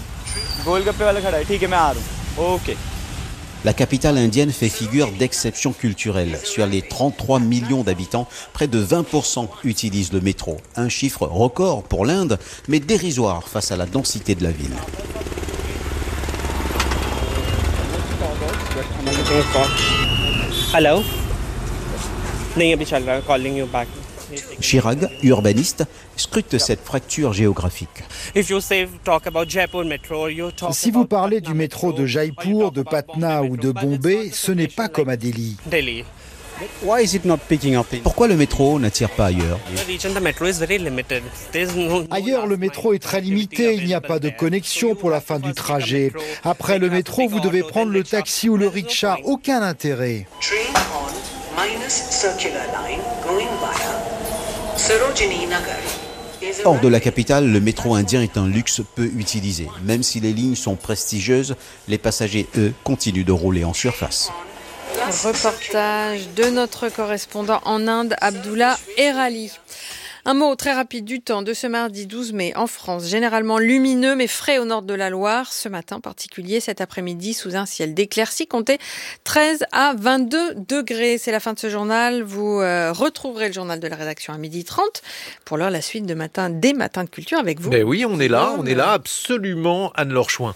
La capitale indienne fait figure d'exception culturelle. Sur les trente-trois millions d'habitants, près de vingt pour cent utilisent le métro. Un chiffre record pour l'Inde, mais dérisoire face à la densité de la ville. Hello. नहीं अभी चल रहा है, calling you back. Chirag, urbaniste, scrute cette fracture géographique. Si vous parlez du métro de Jaipur, de Patna ou de Bombay, ce n'est pas comme à Delhi. Pourquoi le métro n'attire pas ailleurs? Ailleurs, le métro est très limité, il n'y a pas de connexion pour la fin du trajet. Après le métro, vous devez prendre le taxi ou le rickshaw, aucun intérêt. Hors de la capitale, le métro indien est un luxe peu utilisé. Même si les lignes sont prestigieuses, les passagers, eux, continuent de rouler en surface. Reportage de notre correspondant en Inde, Abdullah Erali. Un mot très rapide du temps de ce mardi douze mai en France, généralement lumineux mais frais au nord de la Loire. Ce matin particulier, cet après-midi, sous un ciel d'éclaircies, comptez treize à vingt-deux degrés. C'est la fin de ce journal. Vous euh, retrouverez le journal de la rédaction à midi trente. Pour l'heure, la suite de matin, des matins de culture avec vous. Ben oui, on est là, on est là, absolument, Anne-Laure Chouin.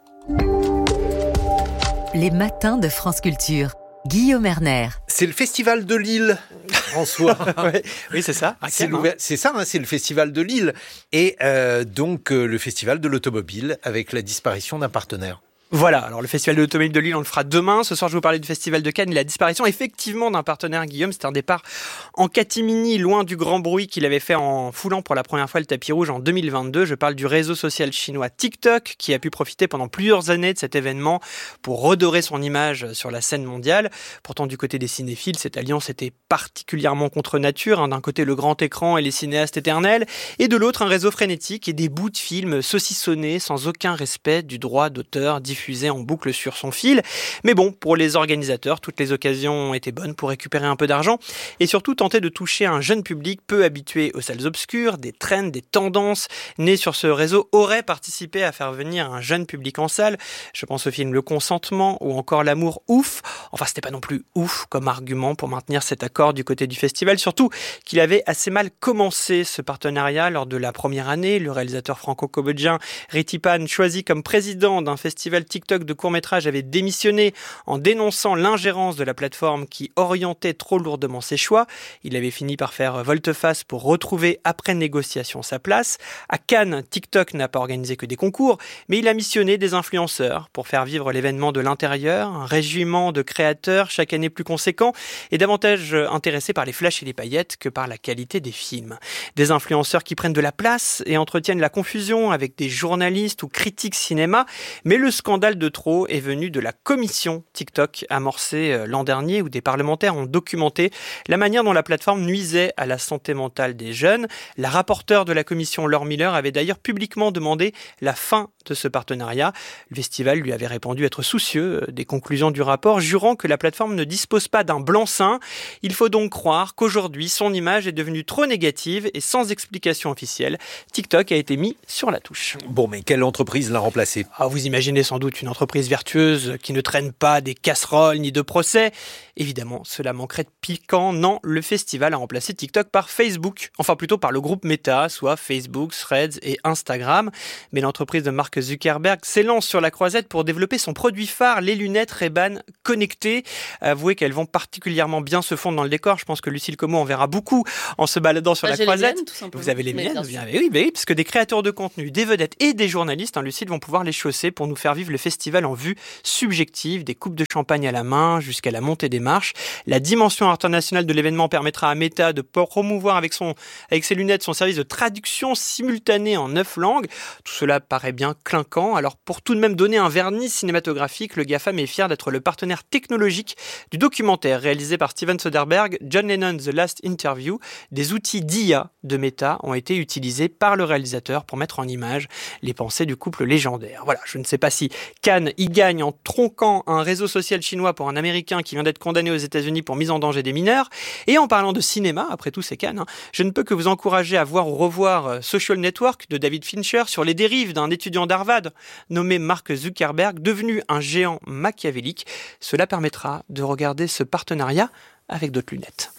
Les matins de France Culture. Guillaume Erner. C'est le festival de Lille, François. ouais, oui, c'est ça. C'est, c'est ça, hein, c'est le festival de Lille. Et euh, donc euh, le festival de l'automobile avec la disparition d'un partenaire. Voilà, alors le Festival de l'automobile de Lille, on le fera demain. Ce soir, je vais vous parler du Festival de Cannes et la disparition effectivement d'un partenaire, Guillaume. C'est un départ en catimini, loin du grand bruit qu'il avait fait en foulant pour la première fois le tapis rouge en deux mille vingt-deux. Je parle du réseau social chinois TikTok qui a pu profiter pendant plusieurs années de cet événement pour redorer son image sur la scène mondiale. Pourtant, du côté des cinéphiles, cette alliance était particulièrement contre nature. Hein. D'un côté, le grand écran et les cinéastes éternels, et de l'autre, un réseau frénétique et des bouts de films saucissonnés sans aucun respect du droit d'auteur diffusé en boucle sur son fil. Mais bon, pour les organisateurs, toutes les occasions étaient bonnes pour récupérer un peu d'argent et surtout tenter de toucher un jeune public peu habitué aux salles obscures. Des trends, des tendances nées sur ce réseau auraient participé à faire venir un jeune public en salle. Je pense au film Le Consentement ou encore L'amour ouf. Enfin, c'était pas non plus ouf comme argument pour maintenir cet accord du côté du festival, surtout qu'il avait assez mal commencé ce partenariat lors de la première année. Le réalisateur franco-cambodgien Ritipan, choisi comme président d'un festival TikTok de court-métrage, avait démissionné en dénonçant l'ingérence de la plateforme qui orientait trop lourdement ses choix. Il avait fini par faire volte-face pour retrouver après négociation sa place. À Cannes, TikTok n'a pas organisé que des concours, mais il a missionné des influenceurs pour faire vivre l'événement de l'intérieur, un régiment de créateurs chaque année plus conséquent et davantage intéressés par les flashs et les paillettes que par la qualité des films. Des influenceurs qui prennent de la place et entretiennent la confusion avec des journalistes ou critiques cinéma, mais le scandale scandale de trop est venu de la commission TikTok amorcée l'an dernier où des parlementaires ont documenté la manière dont la plateforme nuisait à la santé mentale des jeunes. La rapporteure de la commission, Laure Miller, avait d'ailleurs publiquement demandé la fin de ce partenariat. Le festival lui avait répondu être soucieux des conclusions du rapport, jurant que la plateforme ne dispose pas d'un blanc-seing. Il faut donc croire qu'aujourd'hui, son image est devenue trop négative et sans explication officielle. TikTok a été mis sur la touche. Bon, mais quelle entreprise l'a remplacé ? Ah, vous imaginez sans doute une entreprise vertueuse qui ne traîne pas des casseroles ni de procès. Évidemment, cela manquerait de piquant. Non, le festival a remplacé TikTok par Facebook. Enfin, plutôt par le groupe Meta, soit Facebook, Threads et Instagram. Mais l'entreprise de Mark Zuckerberg s'élance sur la croisette pour développer son produit phare, les lunettes Ray-Ban connectées. Avouez qu'elles vont particulièrement bien se fondre dans le décor. Je pense que Lucille Como en verra beaucoup en se baladant sur bah, la j'ai croisette. Les miennes, tout simplement. Vous avez les mais miennes, bien bien, oui, oui, parce que des créateurs de contenu, des vedettes et des journalistes, hein, Lucille, vont pouvoir les chausser pour nous faire vivre le festival en vue subjective, des coupes de champagne à la main jusqu'à la montée des marches. La dimension internationale de l'événement permettra à Meta de promouvoir avec, son, avec ses lunettes son service de traduction simultanée en neuf langues. Tout cela paraît bien clinquant. Alors pour tout de même donner un vernis cinématographique, le GAFAM est fier d'être le partenaire technologique du documentaire réalisé par Steven Soderbergh, John Lennon The Last Interview. Des outils d'I A de Meta ont été utilisés par le réalisateur pour mettre en image les pensées du couple légendaire. Voilà, je ne sais pas si Cannes y gagne en tronquant un réseau social chinois pour un Américain qui vient d'être condamné aux États-Unis pour mise en danger des mineurs. Et en parlant de cinéma, après tout c'est Cannes, hein, je ne peux que vous encourager à voir ou revoir Social Network de David Fincher sur les dérives d'un étudiant d'Harvard nommé Mark Zuckerberg, devenu un géant machiavélique. Cela permettra de regarder ce partenariat avec d'autres lunettes.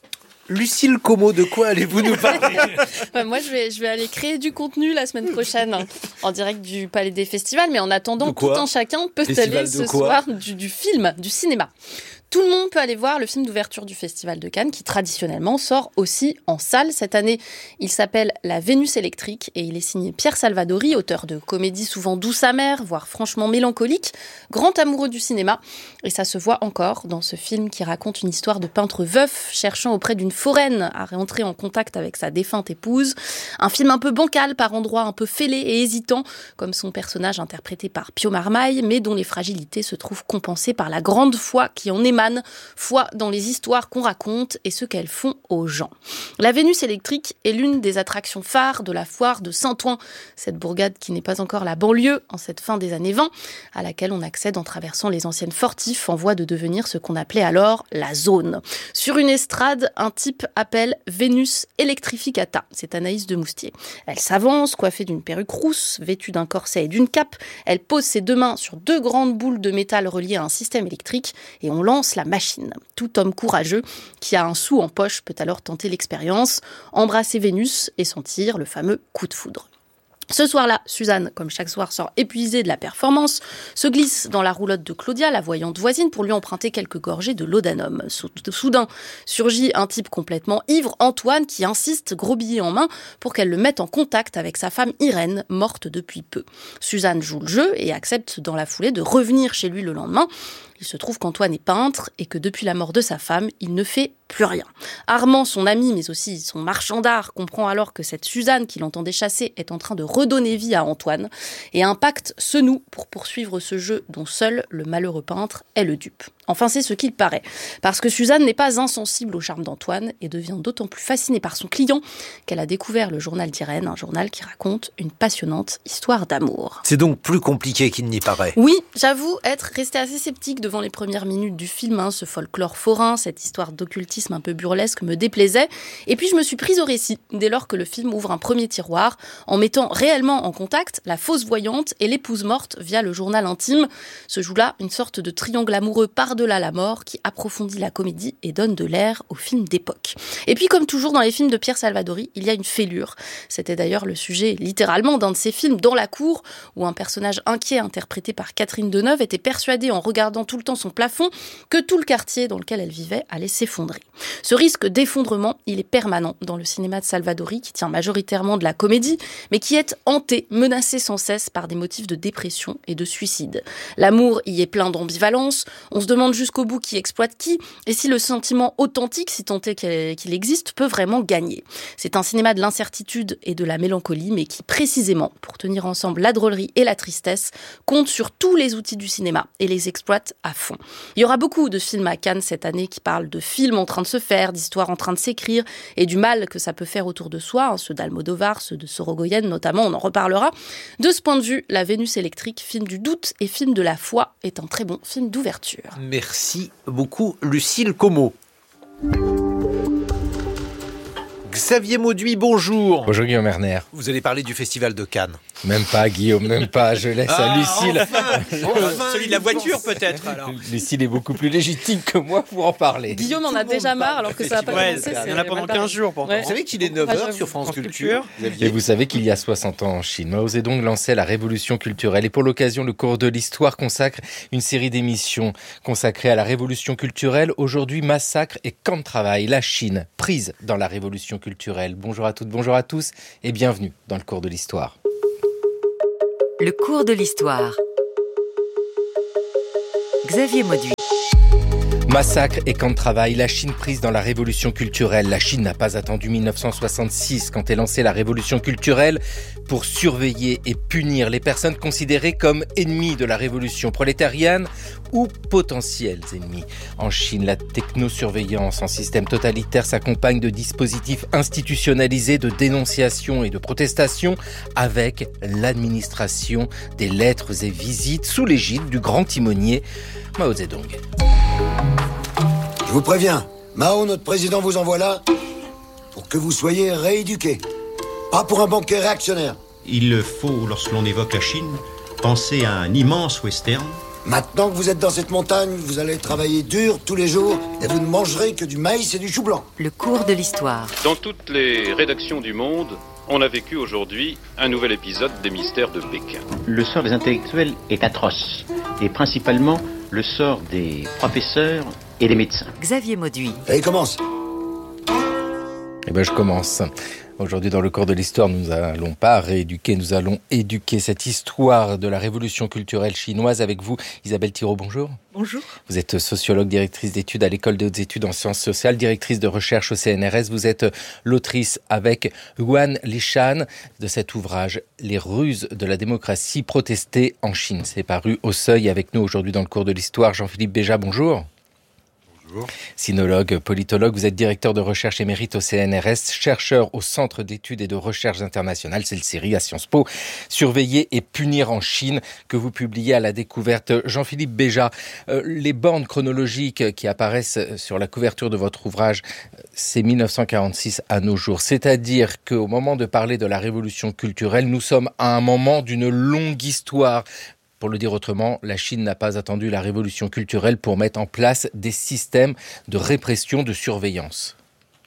Lucille Como, de quoi allez-vous nous parler ? Ouais, moi, je vais, je vais aller créer du contenu la semaine prochaine en direct du Palais des Festivals. Mais en attendant, tout un chacun peut Festival aller ce soir du, du film, du cinéma. Tout le monde peut aller voir le film d'ouverture du Festival de Cannes qui traditionnellement sort aussi en salle. Cette année, il s'appelle La Vénus électrique et il est signé Pierre Salvadori, auteur de comédies souvent douces amères, voire franchement mélancoliques, grand amoureux du cinéma. Et ça se voit encore dans ce film qui raconte une histoire de peintre veuf cherchant auprès d'une foraine à rentrer en contact avec sa défunte épouse. Un film un peu bancal, par endroits un peu fêlé et hésitant, comme son personnage interprété par Pio Marmaille, mais dont les fragilités se trouvent compensées par la grande foi qui en émane, foi dans les histoires qu'on raconte et ce qu'elles font aux gens. La Vénus électrique est l'une des attractions phares de la foire de Saint-Ouen, cette bourgade qui n'est pas encore la banlieue en cette fin des années vingt, à laquelle on accède en traversant les anciennes fortifs en voie de devenir ce qu'on appelait alors la zone. Sur une estrade, un type appelle Vénus Electrificata, c'est Anaïs de Moustier. Elle s'avance, coiffée d'une perruque rousse, vêtue d'un corset et d'une cape. Elle pose ses deux mains sur deux grandes boules de métal reliées à un système électrique et on lance la machine. Tout homme courageux qui a un sou en poche peut alors tenter l'expérience, embrasser Vénus et sentir le fameux coup de foudre. Ce soir-là, Suzanne, comme chaque soir, sort épuisée de la performance, se glisse dans la roulotte de Claudia, la voyante voisine, pour lui emprunter quelques gorgées de laudanum. Soudain, surgit un type complètement ivre, Antoine, qui insiste, gros billet en main, pour qu'elle le mette en contact avec sa femme Irène, morte depuis peu. Suzanne joue le jeu et accepte dans la foulée de revenir chez lui le lendemain. Il se trouve qu'Antoine est peintre et que depuis la mort de sa femme, il ne fait plus rien. Armand, son ami, mais aussi son marchand d'art, comprend alors que cette Suzanne qu'il entendait chasser est en train de redonner vie à Antoine. Et un pacte se noue pour poursuivre ce jeu dont seul le malheureux peintre est le dupe. Enfin, c'est ce qu'il paraît. Parce que Suzanne n'est pas insensible au charme d'Antoine et devient d'autant plus fascinée par son client qu'elle a découvert le journal d'Irène, un journal qui raconte une passionnante histoire d'amour. C'est donc plus compliqué qu'il n'y paraît. Oui, j'avoue être restée assez sceptique devant les premières minutes du film. Hein, ce folklore forain, cette histoire d'occultisme un peu burlesque me déplaisait. Et puis je me suis prise au récit dès lors que le film ouvre un premier tiroir en mettant réellement en contact la fausse voyante et l'épouse morte via le journal intime. Se joue là une sorte de triangle amoureux par-delà la mort qui approfondit la comédie et donne de l'air au film d'époque. Et puis comme toujours dans les films de Pierre Salvadori, il y a une fêlure. C'était d'ailleurs le sujet littéralement d'un de ses films Dans la cour où un personnage inquiet interprété par Catherine Deneuve était persuadé en regardant tout le temps son plafond que tout le quartier dans lequel elle vivait allait s'effondrer. Ce risque d'effondrement, il est permanent dans le cinéma de Salvadori, qui tient majoritairement de la comédie, mais qui est hanté, menacé sans cesse par des motifs de dépression et de suicide. L'amour y est plein d'ambivalence, on se demande jusqu'au bout qui exploite qui, et si le sentiment authentique, si tant est qu'il existe, peut vraiment gagner. C'est un cinéma de l'incertitude et de la mélancolie, mais qui précisément, pour tenir ensemble la drôlerie et la tristesse, compte sur tous les outils du cinéma et les exploite à fond. Il y aura beaucoup de films à Cannes cette année qui parlent de films en train de se faire, d'histoires en train de s'écrire et du mal que ça peut faire autour de soi, hein, ceux d'Almodovar, ceux de Sorogoyen notamment, on en reparlera. De ce point de vue, La Vénus électrique, film du doute et film de la foi, est un très bon film d'ouverture. Merci beaucoup, Lucille Como. Xavier Mauduit, bonjour. Bonjour Guillaume Erner. Vous allez parler du Festival de Cannes. Même pas Guillaume, même pas. Je laisse ah, à Lucille. Enfin, enfin, celui de la voiture peut-être alors. Lucille est beaucoup plus légitime que moi pour en parler. Guillaume en a déjà marre alors que ça n'a pas ouais, commencé. Il y en a pendant quinze jours pourtant. Ouais. Vous savez qu'il est neuf heures sur France Culture. Et vous savez qu'il y a soixante ans en Chine, Mao Zedong lançait la révolution culturelle. Et pour l'occasion, le cours de l'histoire consacre une série d'émissions consacrées à la révolution culturelle. Aujourd'hui, massacre et camp de travail. La Chine, prise dans la révolution culturelle. Bonjour à toutes, bonjour à tous et bienvenue dans le cours de l'histoire. Le cours de l'histoire. Xavier Mauduit. Massacre et camp de travail, la Chine prise dans la révolution culturelle. La Chine n'a pas attendu mille neuf cent soixante-six quand est lancée la révolution culturelle pour surveiller et punir les personnes considérées comme ennemies de la révolution prolétarienne ou potentiels ennemis. En Chine, la technosurveillance en système totalitaire s'accompagne de dispositifs institutionnalisés de dénonciation et de protestation avec l'administration des lettres et visites sous l'égide du grand timonier Mao Zedong. Je vous préviens, Mao, notre président, vous envoie là pour que vous soyez rééduqués. Pas pour un banquet réactionnaire. Il faut, lorsque l'on évoque la Chine, penser à un immense western. Maintenant que vous êtes dans cette montagne, vous allez travailler dur tous les jours et vous ne mangerez que du maïs et du chou blanc. Le cours de l'histoire. Dans toutes les rédactions du monde, on a vécu aujourd'hui un nouvel épisode des mystères de Pékin. Le sort des intellectuels est atroce, et principalement le sort des professeurs et des médecins. Xavier Mauduit. Allez, commence. Eh bien, je commence. Aujourd'hui, dans le cours de l'histoire, nous n'allons pas rééduquer, nous allons éduquer cette histoire de la révolution culturelle chinoise avec vous. Isabelle Thiraud, bonjour. Bonjour. Vous êtes sociologue, directrice d'études à l'École des hautes études en sciences sociales, directrice de recherche au C N R S. Vous êtes l'autrice avec Yuan Lishan de cet ouvrage « Les ruses de la démocratie protestée en Chine ». C'est paru au Seuil. Avec nous aujourd'hui dans le cours de l'histoire, Jean-Philippe Béja, bonjour. Bonjour. Sinologue, politologue, vous êtes directeur de recherche émérite au C N R S, chercheur au Centre d'études et de recherche internationales, c'est le C I R I à Sciences Po, Surveiller et punir en Chine, que vous publiez à la découverte. Jean-Philippe Béja, euh, les bornes chronologiques qui apparaissent sur la couverture de votre ouvrage, c'est mille neuf cent quarante-six à nos jours. C'est-à-dire qu'au moment de parler de la révolution culturelle, nous sommes à un moment d'une longue histoire. Pour le dire autrement, la Chine n'a pas attendu la révolution culturelle pour mettre en place des systèmes de répression, de surveillance.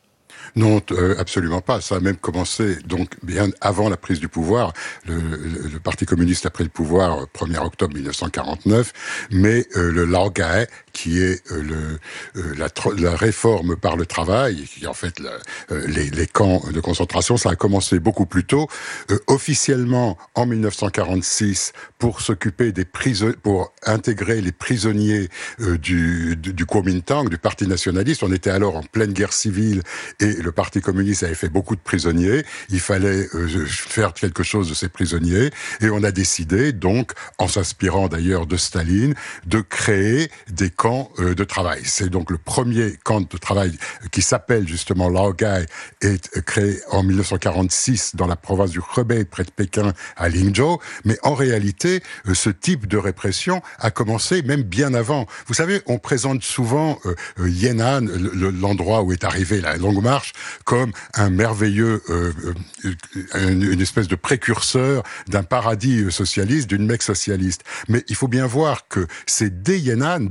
Non, euh, absolument pas. Ça a même commencé donc bien avant la prise du pouvoir. Le, le, le Parti communiste a pris le pouvoir premier octobre mille neuf cent quarante-neuf, mais euh, le Laogai, qui est euh, le, euh, la, la réforme par le travail, qui est en fait la, euh, les, les camps de concentration, ça a commencé beaucoup plus tôt. Euh, officiellement, en mille neuf cent quarante-six, pour s'occuper des prisonniers, pour intégrer les prisonniers euh, du, du, du Kuomintang, du Parti nationaliste. On était alors en pleine guerre civile et le Parti communiste avait fait beaucoup de prisonniers. Il fallait euh, faire quelque chose de ces prisonniers. Et on a décidé, donc, en s'inspirant d'ailleurs de Staline, de créer des camps euh, de travail. C'est donc le premier camp de travail qui s'appelle justement Laogai, est créé en mille neuf cent quarante-six dans la province du Hebei, près de Pékin, à Lingzhou. Mais en réalité, euh, ce type de répression a commencé même bien avant. Vous savez, on présente souvent euh, euh, Yan'an, le, l'endroit où est arrivée la Longue Marche, comme un merveilleux, euh, euh, une, une espèce de précurseur d'un paradis socialiste, d'une Mecque socialiste. Mais il faut bien voir que c'est dès Yan'an, donc dès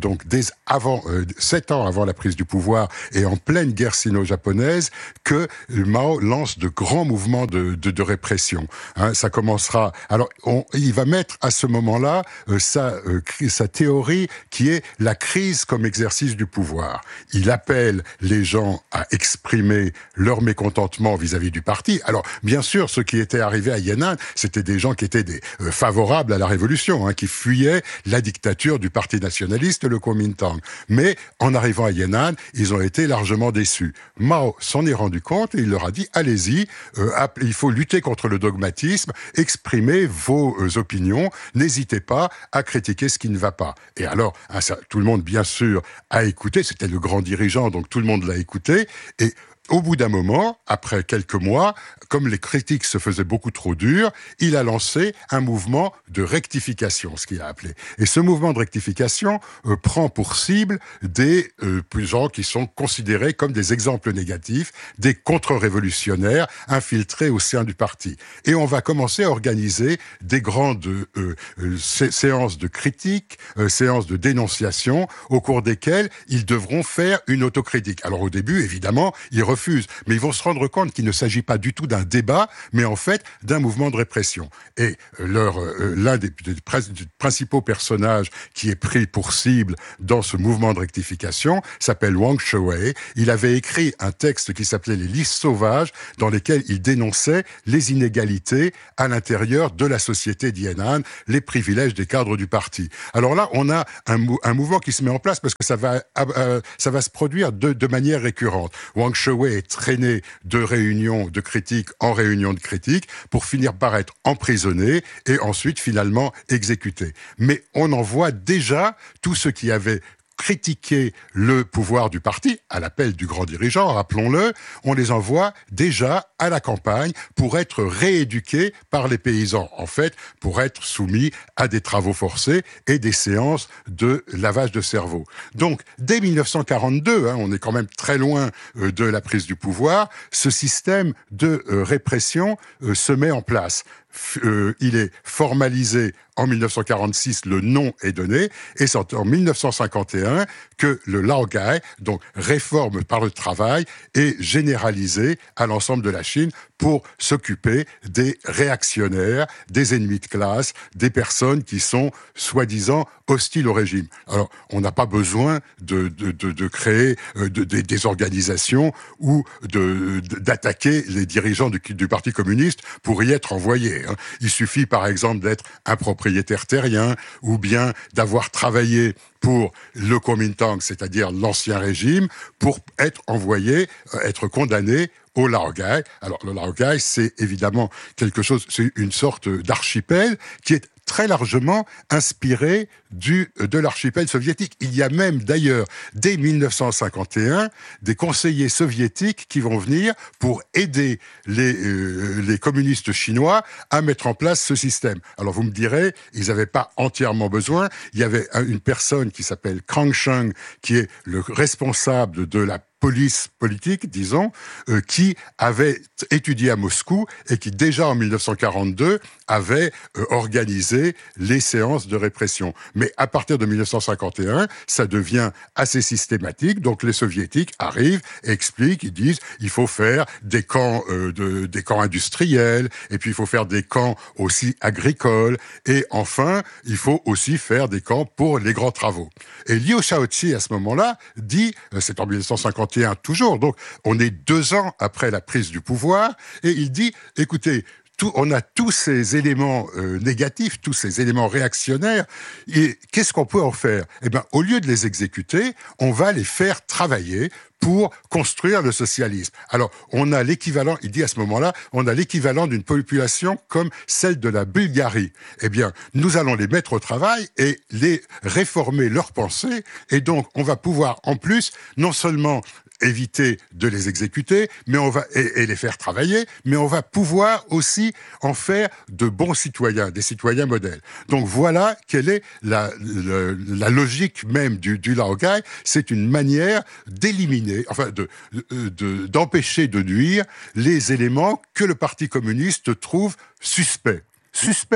japonaise avant, euh, sept ans avant la prise du pouvoir et en pleine guerre sino-japonaise, que Mao lance de grands mouvements de, de, de répression. Hein, ça commencera. Alors, on, il va mettre à ce moment-là euh, sa, euh, sa théorie qui est la crise comme exercice du pouvoir. Il appelle les gens à exprimer leur mécontentement vis-à-vis du parti. Alors, bien sûr, ceux qui étaient arrivés à Yan'an, c'était des gens qui étaient des, euh, favorables à la révolution, hein, qui fuyaient la dictature du parti nationaliste, le Kuomintang. Mais en arrivant à Yan'an, ils ont été largement déçus. Mao s'en est rendu compte et il leur a dit, allez-y, euh, il faut lutter contre le dogmatisme, exprimez vos euh, opinions, n'hésitez pas à critiquer ce qui ne va pas. Et alors, hein, ça, tout le monde, bien sûr, a écouté, c'était le grand dirigeant, donc tout le monde l'a écouté, et au bout d'un moment, après quelques mois, comme les critiques se faisaient beaucoup trop dures, il a lancé un mouvement de rectification, ce qu'il a appelé. Et ce mouvement de rectification euh, prend pour cible des euh, gens qui sont considérés comme des exemples négatifs, des contre-révolutionnaires infiltrés au sein du parti. Et on va commencer à organiser des grandes euh, euh, sé- séances de critique, euh, séances de dénonciation, au cours desquelles ils devront faire une autocritique. Alors au début, évidemment, ils refusent, mais ils vont se rendre compte qu'il ne s'agit pas du tout d'un débat, mais en fait d'un mouvement de répression. Et leur, euh, l'un des, des, des principaux personnages qui est pris pour cible dans ce mouvement de rectification s'appelle Wang Shewei. Il avait écrit un texte qui s'appelait Les listes sauvages, dans lesquels il dénonçait les inégalités à l'intérieur de la société d'Yan'an, les privilèges des cadres du parti. Alors là, on a un, mou- un mouvement qui se met en place parce que ça va, euh, ça va se produire de, de manière récurrente. Wang Shewei est traîné de réunion de critique en réunion de critique pour finir par être emprisonné et ensuite finalement exécuté. Mais on en voit déjà tous ceux qui avaient critiquer le pouvoir du parti, à l'appel du grand dirigeant, rappelons-le, on les envoie déjà à la campagne pour être rééduqués par les paysans, en fait, pour être soumis à des travaux forcés et des séances de lavage de cerveau. Donc, dès dix-neuf cent quarante-deux, hein, on est quand même très loin euh, de la prise du pouvoir, ce système de euh, répression euh, se met en place. F- euh, il est formalisé en dix-neuf cent quarante-six, le nom est donné, et c'est en dix-neuf cent cinquante et un que le Laogai, donc réforme par le travail, est généralisé à l'ensemble de la Chine pour s'occuper des réactionnaires, des ennemis de classe, des personnes qui sont soi-disant hostiles au régime. Alors, on n'a pas besoin de, de, de, de créer euh, de, de, des organisations ou de, de, d'attaquer les dirigeants du, du Parti communiste pour y être envoyés. Hein. Il suffit, par exemple, d'être un propriétaire terrien ou bien d'avoir travaillé pour le Kuomintang, c'est-à-dire l'ancien régime, pour être envoyé, être condamné au Laogai. Alors, le Laogai, c'est évidemment quelque chose, c'est une sorte d'archipel qui est très largement inspiré du, de l'archipel soviétique. Il y a même d'ailleurs, dès dix-neuf cent cinquante et un, des conseillers soviétiques qui vont venir pour aider les, euh, les communistes chinois à mettre en place ce système. Alors vous me direz, ils n'avaient pas entièrement besoin. Il y avait une personne qui s'appelle Krang Sheng, qui est le responsable de la police politique, disons, euh, qui avait étudié à Moscou et qui, déjà en dix-neuf cent quarante-deux, avait euh, organisé les séances de répression. Mais à partir de dix-neuf cent cinquante et un, ça devient assez systématique. Donc les soviétiques arrivent, expliquent, ils disent il faut faire des camps, euh, de, des camps industriels, et puis il faut faire des camps aussi agricoles, et enfin, il faut aussi faire des camps pour les grands travaux. Et Liu Shaoqi, à ce moment-là, dit, euh, c'est en dix-neuf cent cinquante et un toujours, donc on est deux ans après la prise du pouvoir, et il dit, écoutez, tout, on a tous ces éléments euh, négatifs, tous ces éléments réactionnaires, et qu'est-ce qu'on peut en faire ? Eh bien, au lieu de les exécuter, on va les faire travailler pour construire le socialisme. Alors, on a l'équivalent, il dit à ce moment-là, on a l'équivalent d'une population comme celle de la Bulgarie. Eh bien, nous allons les mettre au travail et les réformer leurs pensées, et donc on va pouvoir, en plus, non seulement éviter de les exécuter, mais on va et, et les faire travailler, mais on va pouvoir aussi en faire de bons citoyens, des citoyens modèles. Donc voilà quelle est la, la, la logique même du, du Laogai. C'est une manière d'éliminer, enfin de, de, d'empêcher de nuire les éléments que le Parti communiste trouve suspects. Suspects.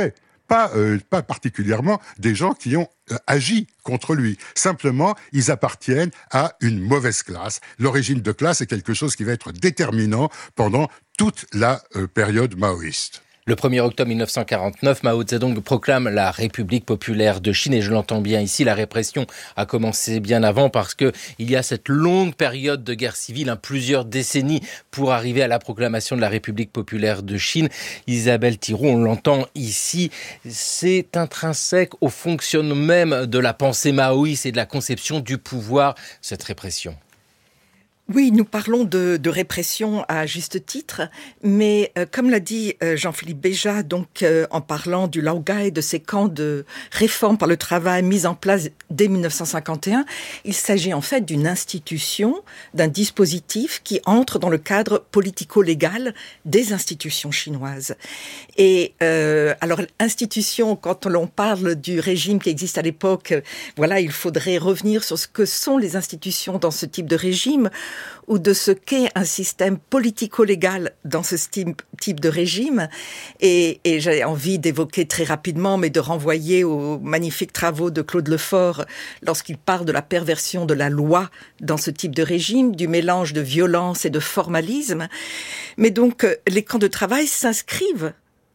pas, euh, pas particulièrement des gens qui ont euh, agi contre lui. Simplement, ils appartiennent à une mauvaise classe. Le régime de classe est quelque chose qui va être déterminant pendant toute la euh, période maoïste. Le premier octobre mille neuf cent quarante-neuf, Mao Zedong proclame la République populaire de Chine. Et je l'entends bien ici, la répression a commencé bien avant parce que il y a cette longue période de guerre civile, hein, plusieurs décennies pour arriver à la proclamation de la République populaire de Chine. Isabelle Thiraud, on l'entend ici, c'est intrinsèque au fonctionnement même de la pensée maoïste et de la conception du pouvoir, cette répression. Oui, nous parlons de, de répression à juste titre, mais euh, comme l'a dit euh, Jean-Philippe Béja, donc euh, en parlant du Laogai, de ces camps de réforme par le travail mis en place dès mille neuf cent cinquante et un, il s'agit en fait d'une institution, d'un dispositif qui entre dans le cadre politico-légal des institutions chinoises. Et euh, alors, institution, quand on parle du régime qui existe à l'époque, euh, voilà, il faudrait revenir sur ce que sont les institutions dans ce type de régime, ou de ce qu'est un système politico-légal dans ce type de régime. Et, et j'ai envie d'évoquer très rapidement, mais de renvoyer aux magnifiques travaux de Claude Lefort lorsqu'il parle de la perversion de la loi dans ce type de régime, du mélange de violence et de formalisme. Mais donc, les camps de travail s'inscrivent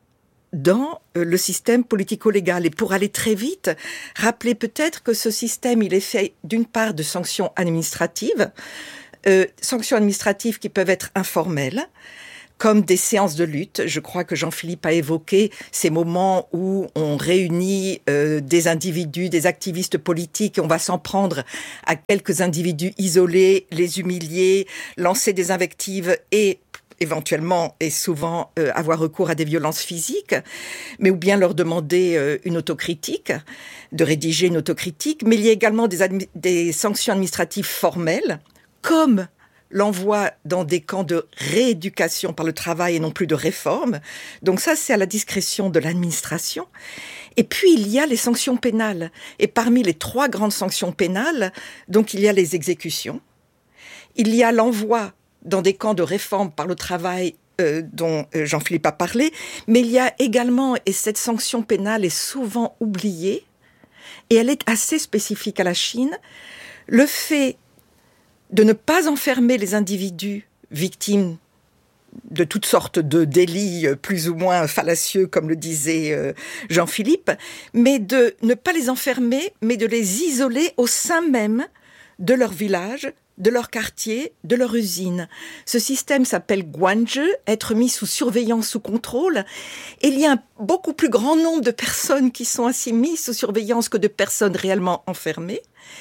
dans le système politico-légal. Et pour aller très vite, rappelez peut-être que ce système, il est fait d'une part de sanctions administratives, Euh, sanctions administratives qui peuvent être informelles, comme des séances de lutte. Je crois que Jean-Philippe a évoqué ces moments où on réunit euh, des individus, des activistes politiques, et on va s'en prendre à quelques individus isolés, les humilier, lancer des invectives et éventuellement et souvent euh, avoir recours à des violences physiques, mais ou bien leur demander euh, une autocritique, de rédiger une autocritique. Mais il y a également des, admi- des sanctions administratives formelles, comme l'envoi dans des camps de rééducation par le travail et non plus de réforme. Donc ça, c'est à la discrétion de l'administration. Et puis, il y a les sanctions pénales. Et parmi les trois grandes sanctions pénales, donc il y a les exécutions. Il y a l'envoi dans des camps de réforme par le travail euh, dont Jean-Philippe a parlé. Mais il y a également, et cette sanction pénale est souvent oubliée, et elle est assez spécifique à la Chine, le fait de ne pas enfermer les individus victimes de toutes sortes de délits plus ou moins fallacieux, comme le disait Jean-Philippe, mais de ne pas les enfermer, mais de les isoler au sein même de leur village, de leur quartier, de leur usine. Ce système s'appelle guanzhi, être mis sous surveillance, sous contrôle. Et il y a un beaucoup plus grand nombre de personnes qui sont ainsi mises sous surveillance que de personnes réellement enfermées.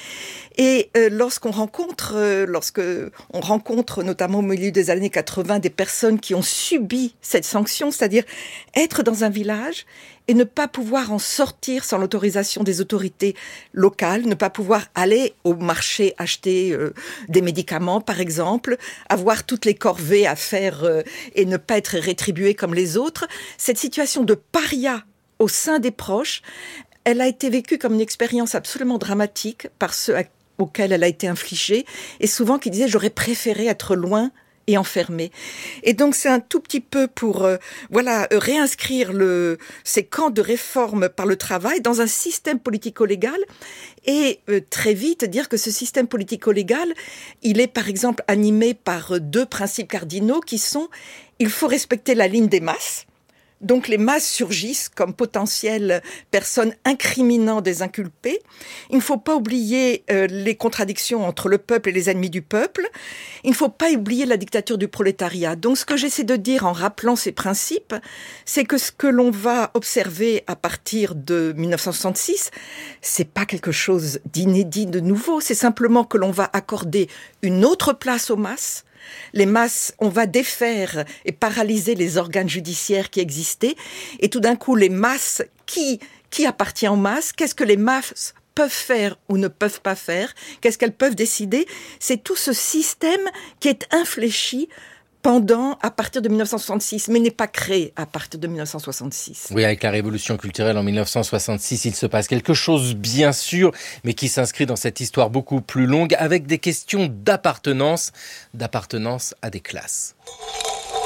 Et euh, lorsqu'on rencontre, euh, lorsque on rencontre notamment au milieu des années quatre-vingts des personnes qui ont subi cette sanction, c'est-à-dire être dans un village et ne pas pouvoir en sortir sans l'autorisation des autorités locales, ne pas pouvoir aller au marché acheter euh, des médicaments, par exemple, avoir toutes les corvées à faire euh, et ne pas être rétribué comme les autres, cette situation de paria au sein des proches, elle a été vécue comme une expérience absolument dramatique par ceux à auquel elle a été infligée, et souvent qui disaient « j'aurais préféré être loin et enfermé ». Et donc c'est un tout petit peu pour euh, voilà euh, réinscrire le, ces camps de réforme par le travail dans un système politico-légal, et euh, très vite dire que ce système politico-légal, il est par exemple animé par deux principes cardinaux qui sont « il faut respecter la ligne des masses ». Donc les masses surgissent comme potentielles personnes incriminant des inculpés. Il ne faut pas oublier euh, les contradictions entre le peuple et les ennemis du peuple. Il ne faut pas oublier la dictature du prolétariat. Donc ce que j'essaie de dire en rappelant ces principes, c'est que ce que l'on va observer à partir de mille neuf cent soixante-six, c'est pas quelque chose d'inédit, de nouveau. C'est simplement que l'on va accorder une autre place aux masses. Les masses, on va défaire et paralyser les organes judiciaires qui existaient. Et tout d'un coup, les masses, qui, qui appartient aux masses? Qu'est-ce que les masses peuvent faire ou ne peuvent pas faire? Qu'est-ce qu'elles peuvent décider? C'est tout ce système qui est infléchi pendant, à partir de mille neuf cent soixante-six, mais n'est pas créé à partir de mille neuf cent soixante-six. Oui, avec la révolution culturelle en mille neuf cent soixante-six, il se passe quelque chose, bien sûr, mais qui s'inscrit dans cette histoire beaucoup plus longue, avec des questions d'appartenance, d'appartenance à des classes.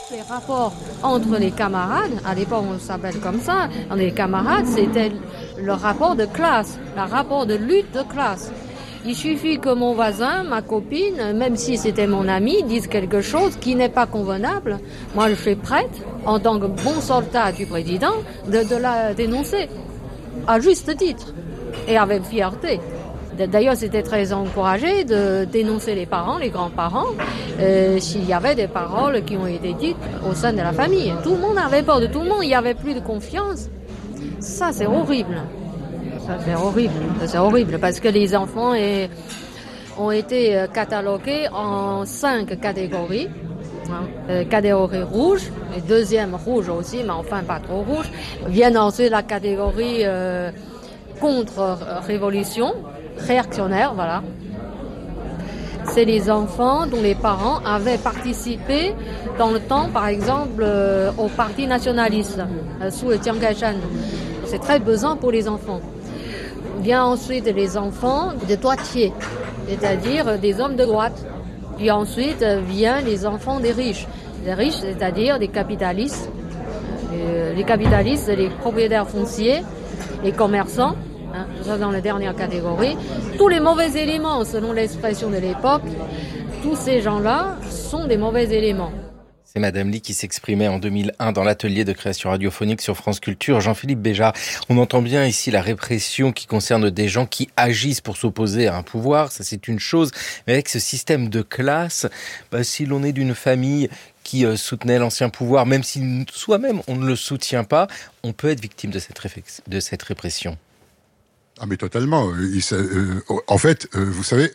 Les rapports entre les camarades, à l'époque on s'appelle comme ça, les camarades, c'était le rapport de classe, le rapport de lutte de classe. Il suffit que mon voisin, ma copine, même si c'était mon ami, dise quelque chose qui n'est pas convenable. Moi, je suis prête, en tant que bon soldat du président, de, de la dénoncer, à juste titre, et avec fierté. D'ailleurs, c'était très encouragé de dénoncer les parents, les grands-parents, euh, s'il y avait des paroles qui ont été dites au sein de la famille. Tout le monde avait peur de tout le monde, il n'y avait plus de confiance. Ça, c'est horrible. Ça, c'est horrible. C'est horrible parce que les enfants est, ont été catalogués en cinq catégories. Euh, catégorie rouge, et deuxième rouge aussi, mais enfin pas trop rouge. Vient ensuite la catégorie euh, contre-révolution, réactionnaire, voilà. C'est les enfants dont les parents avaient participé dans le temps, par exemple, euh, au parti nationaliste, euh, sous le Chiang Kai-shek. C'est très pesant pour les enfants. Vient ensuite les enfants de droitiers, c'est-à-dire des hommes de droite. Puis ensuite vient les enfants des riches. Les riches, c'est-à-dire des capitalistes. Euh, les capitalistes, les propriétaires fonciers, les commerçants, hein, ça dans la dernière catégorie. Tous les mauvais éléments, selon l'expression de l'époque, tous ces gens-là sont des mauvais éléments. C'est Madame Ly qui s'exprimait en deux mille un dans l'atelier de création radiophonique sur France Culture. Jean-Philippe Béja, on entend bien ici la répression qui concerne des gens qui agissent pour s'opposer à un pouvoir, ça c'est une chose. Mais avec ce système de classe, bah, si l'on est d'une famille qui euh, soutenait l'ancien pouvoir, même si soi-même on ne le soutient pas, on peut être victime de cette, réflex- de cette répression. Ah mais totalement. Il, euh, en fait, euh, vous savez,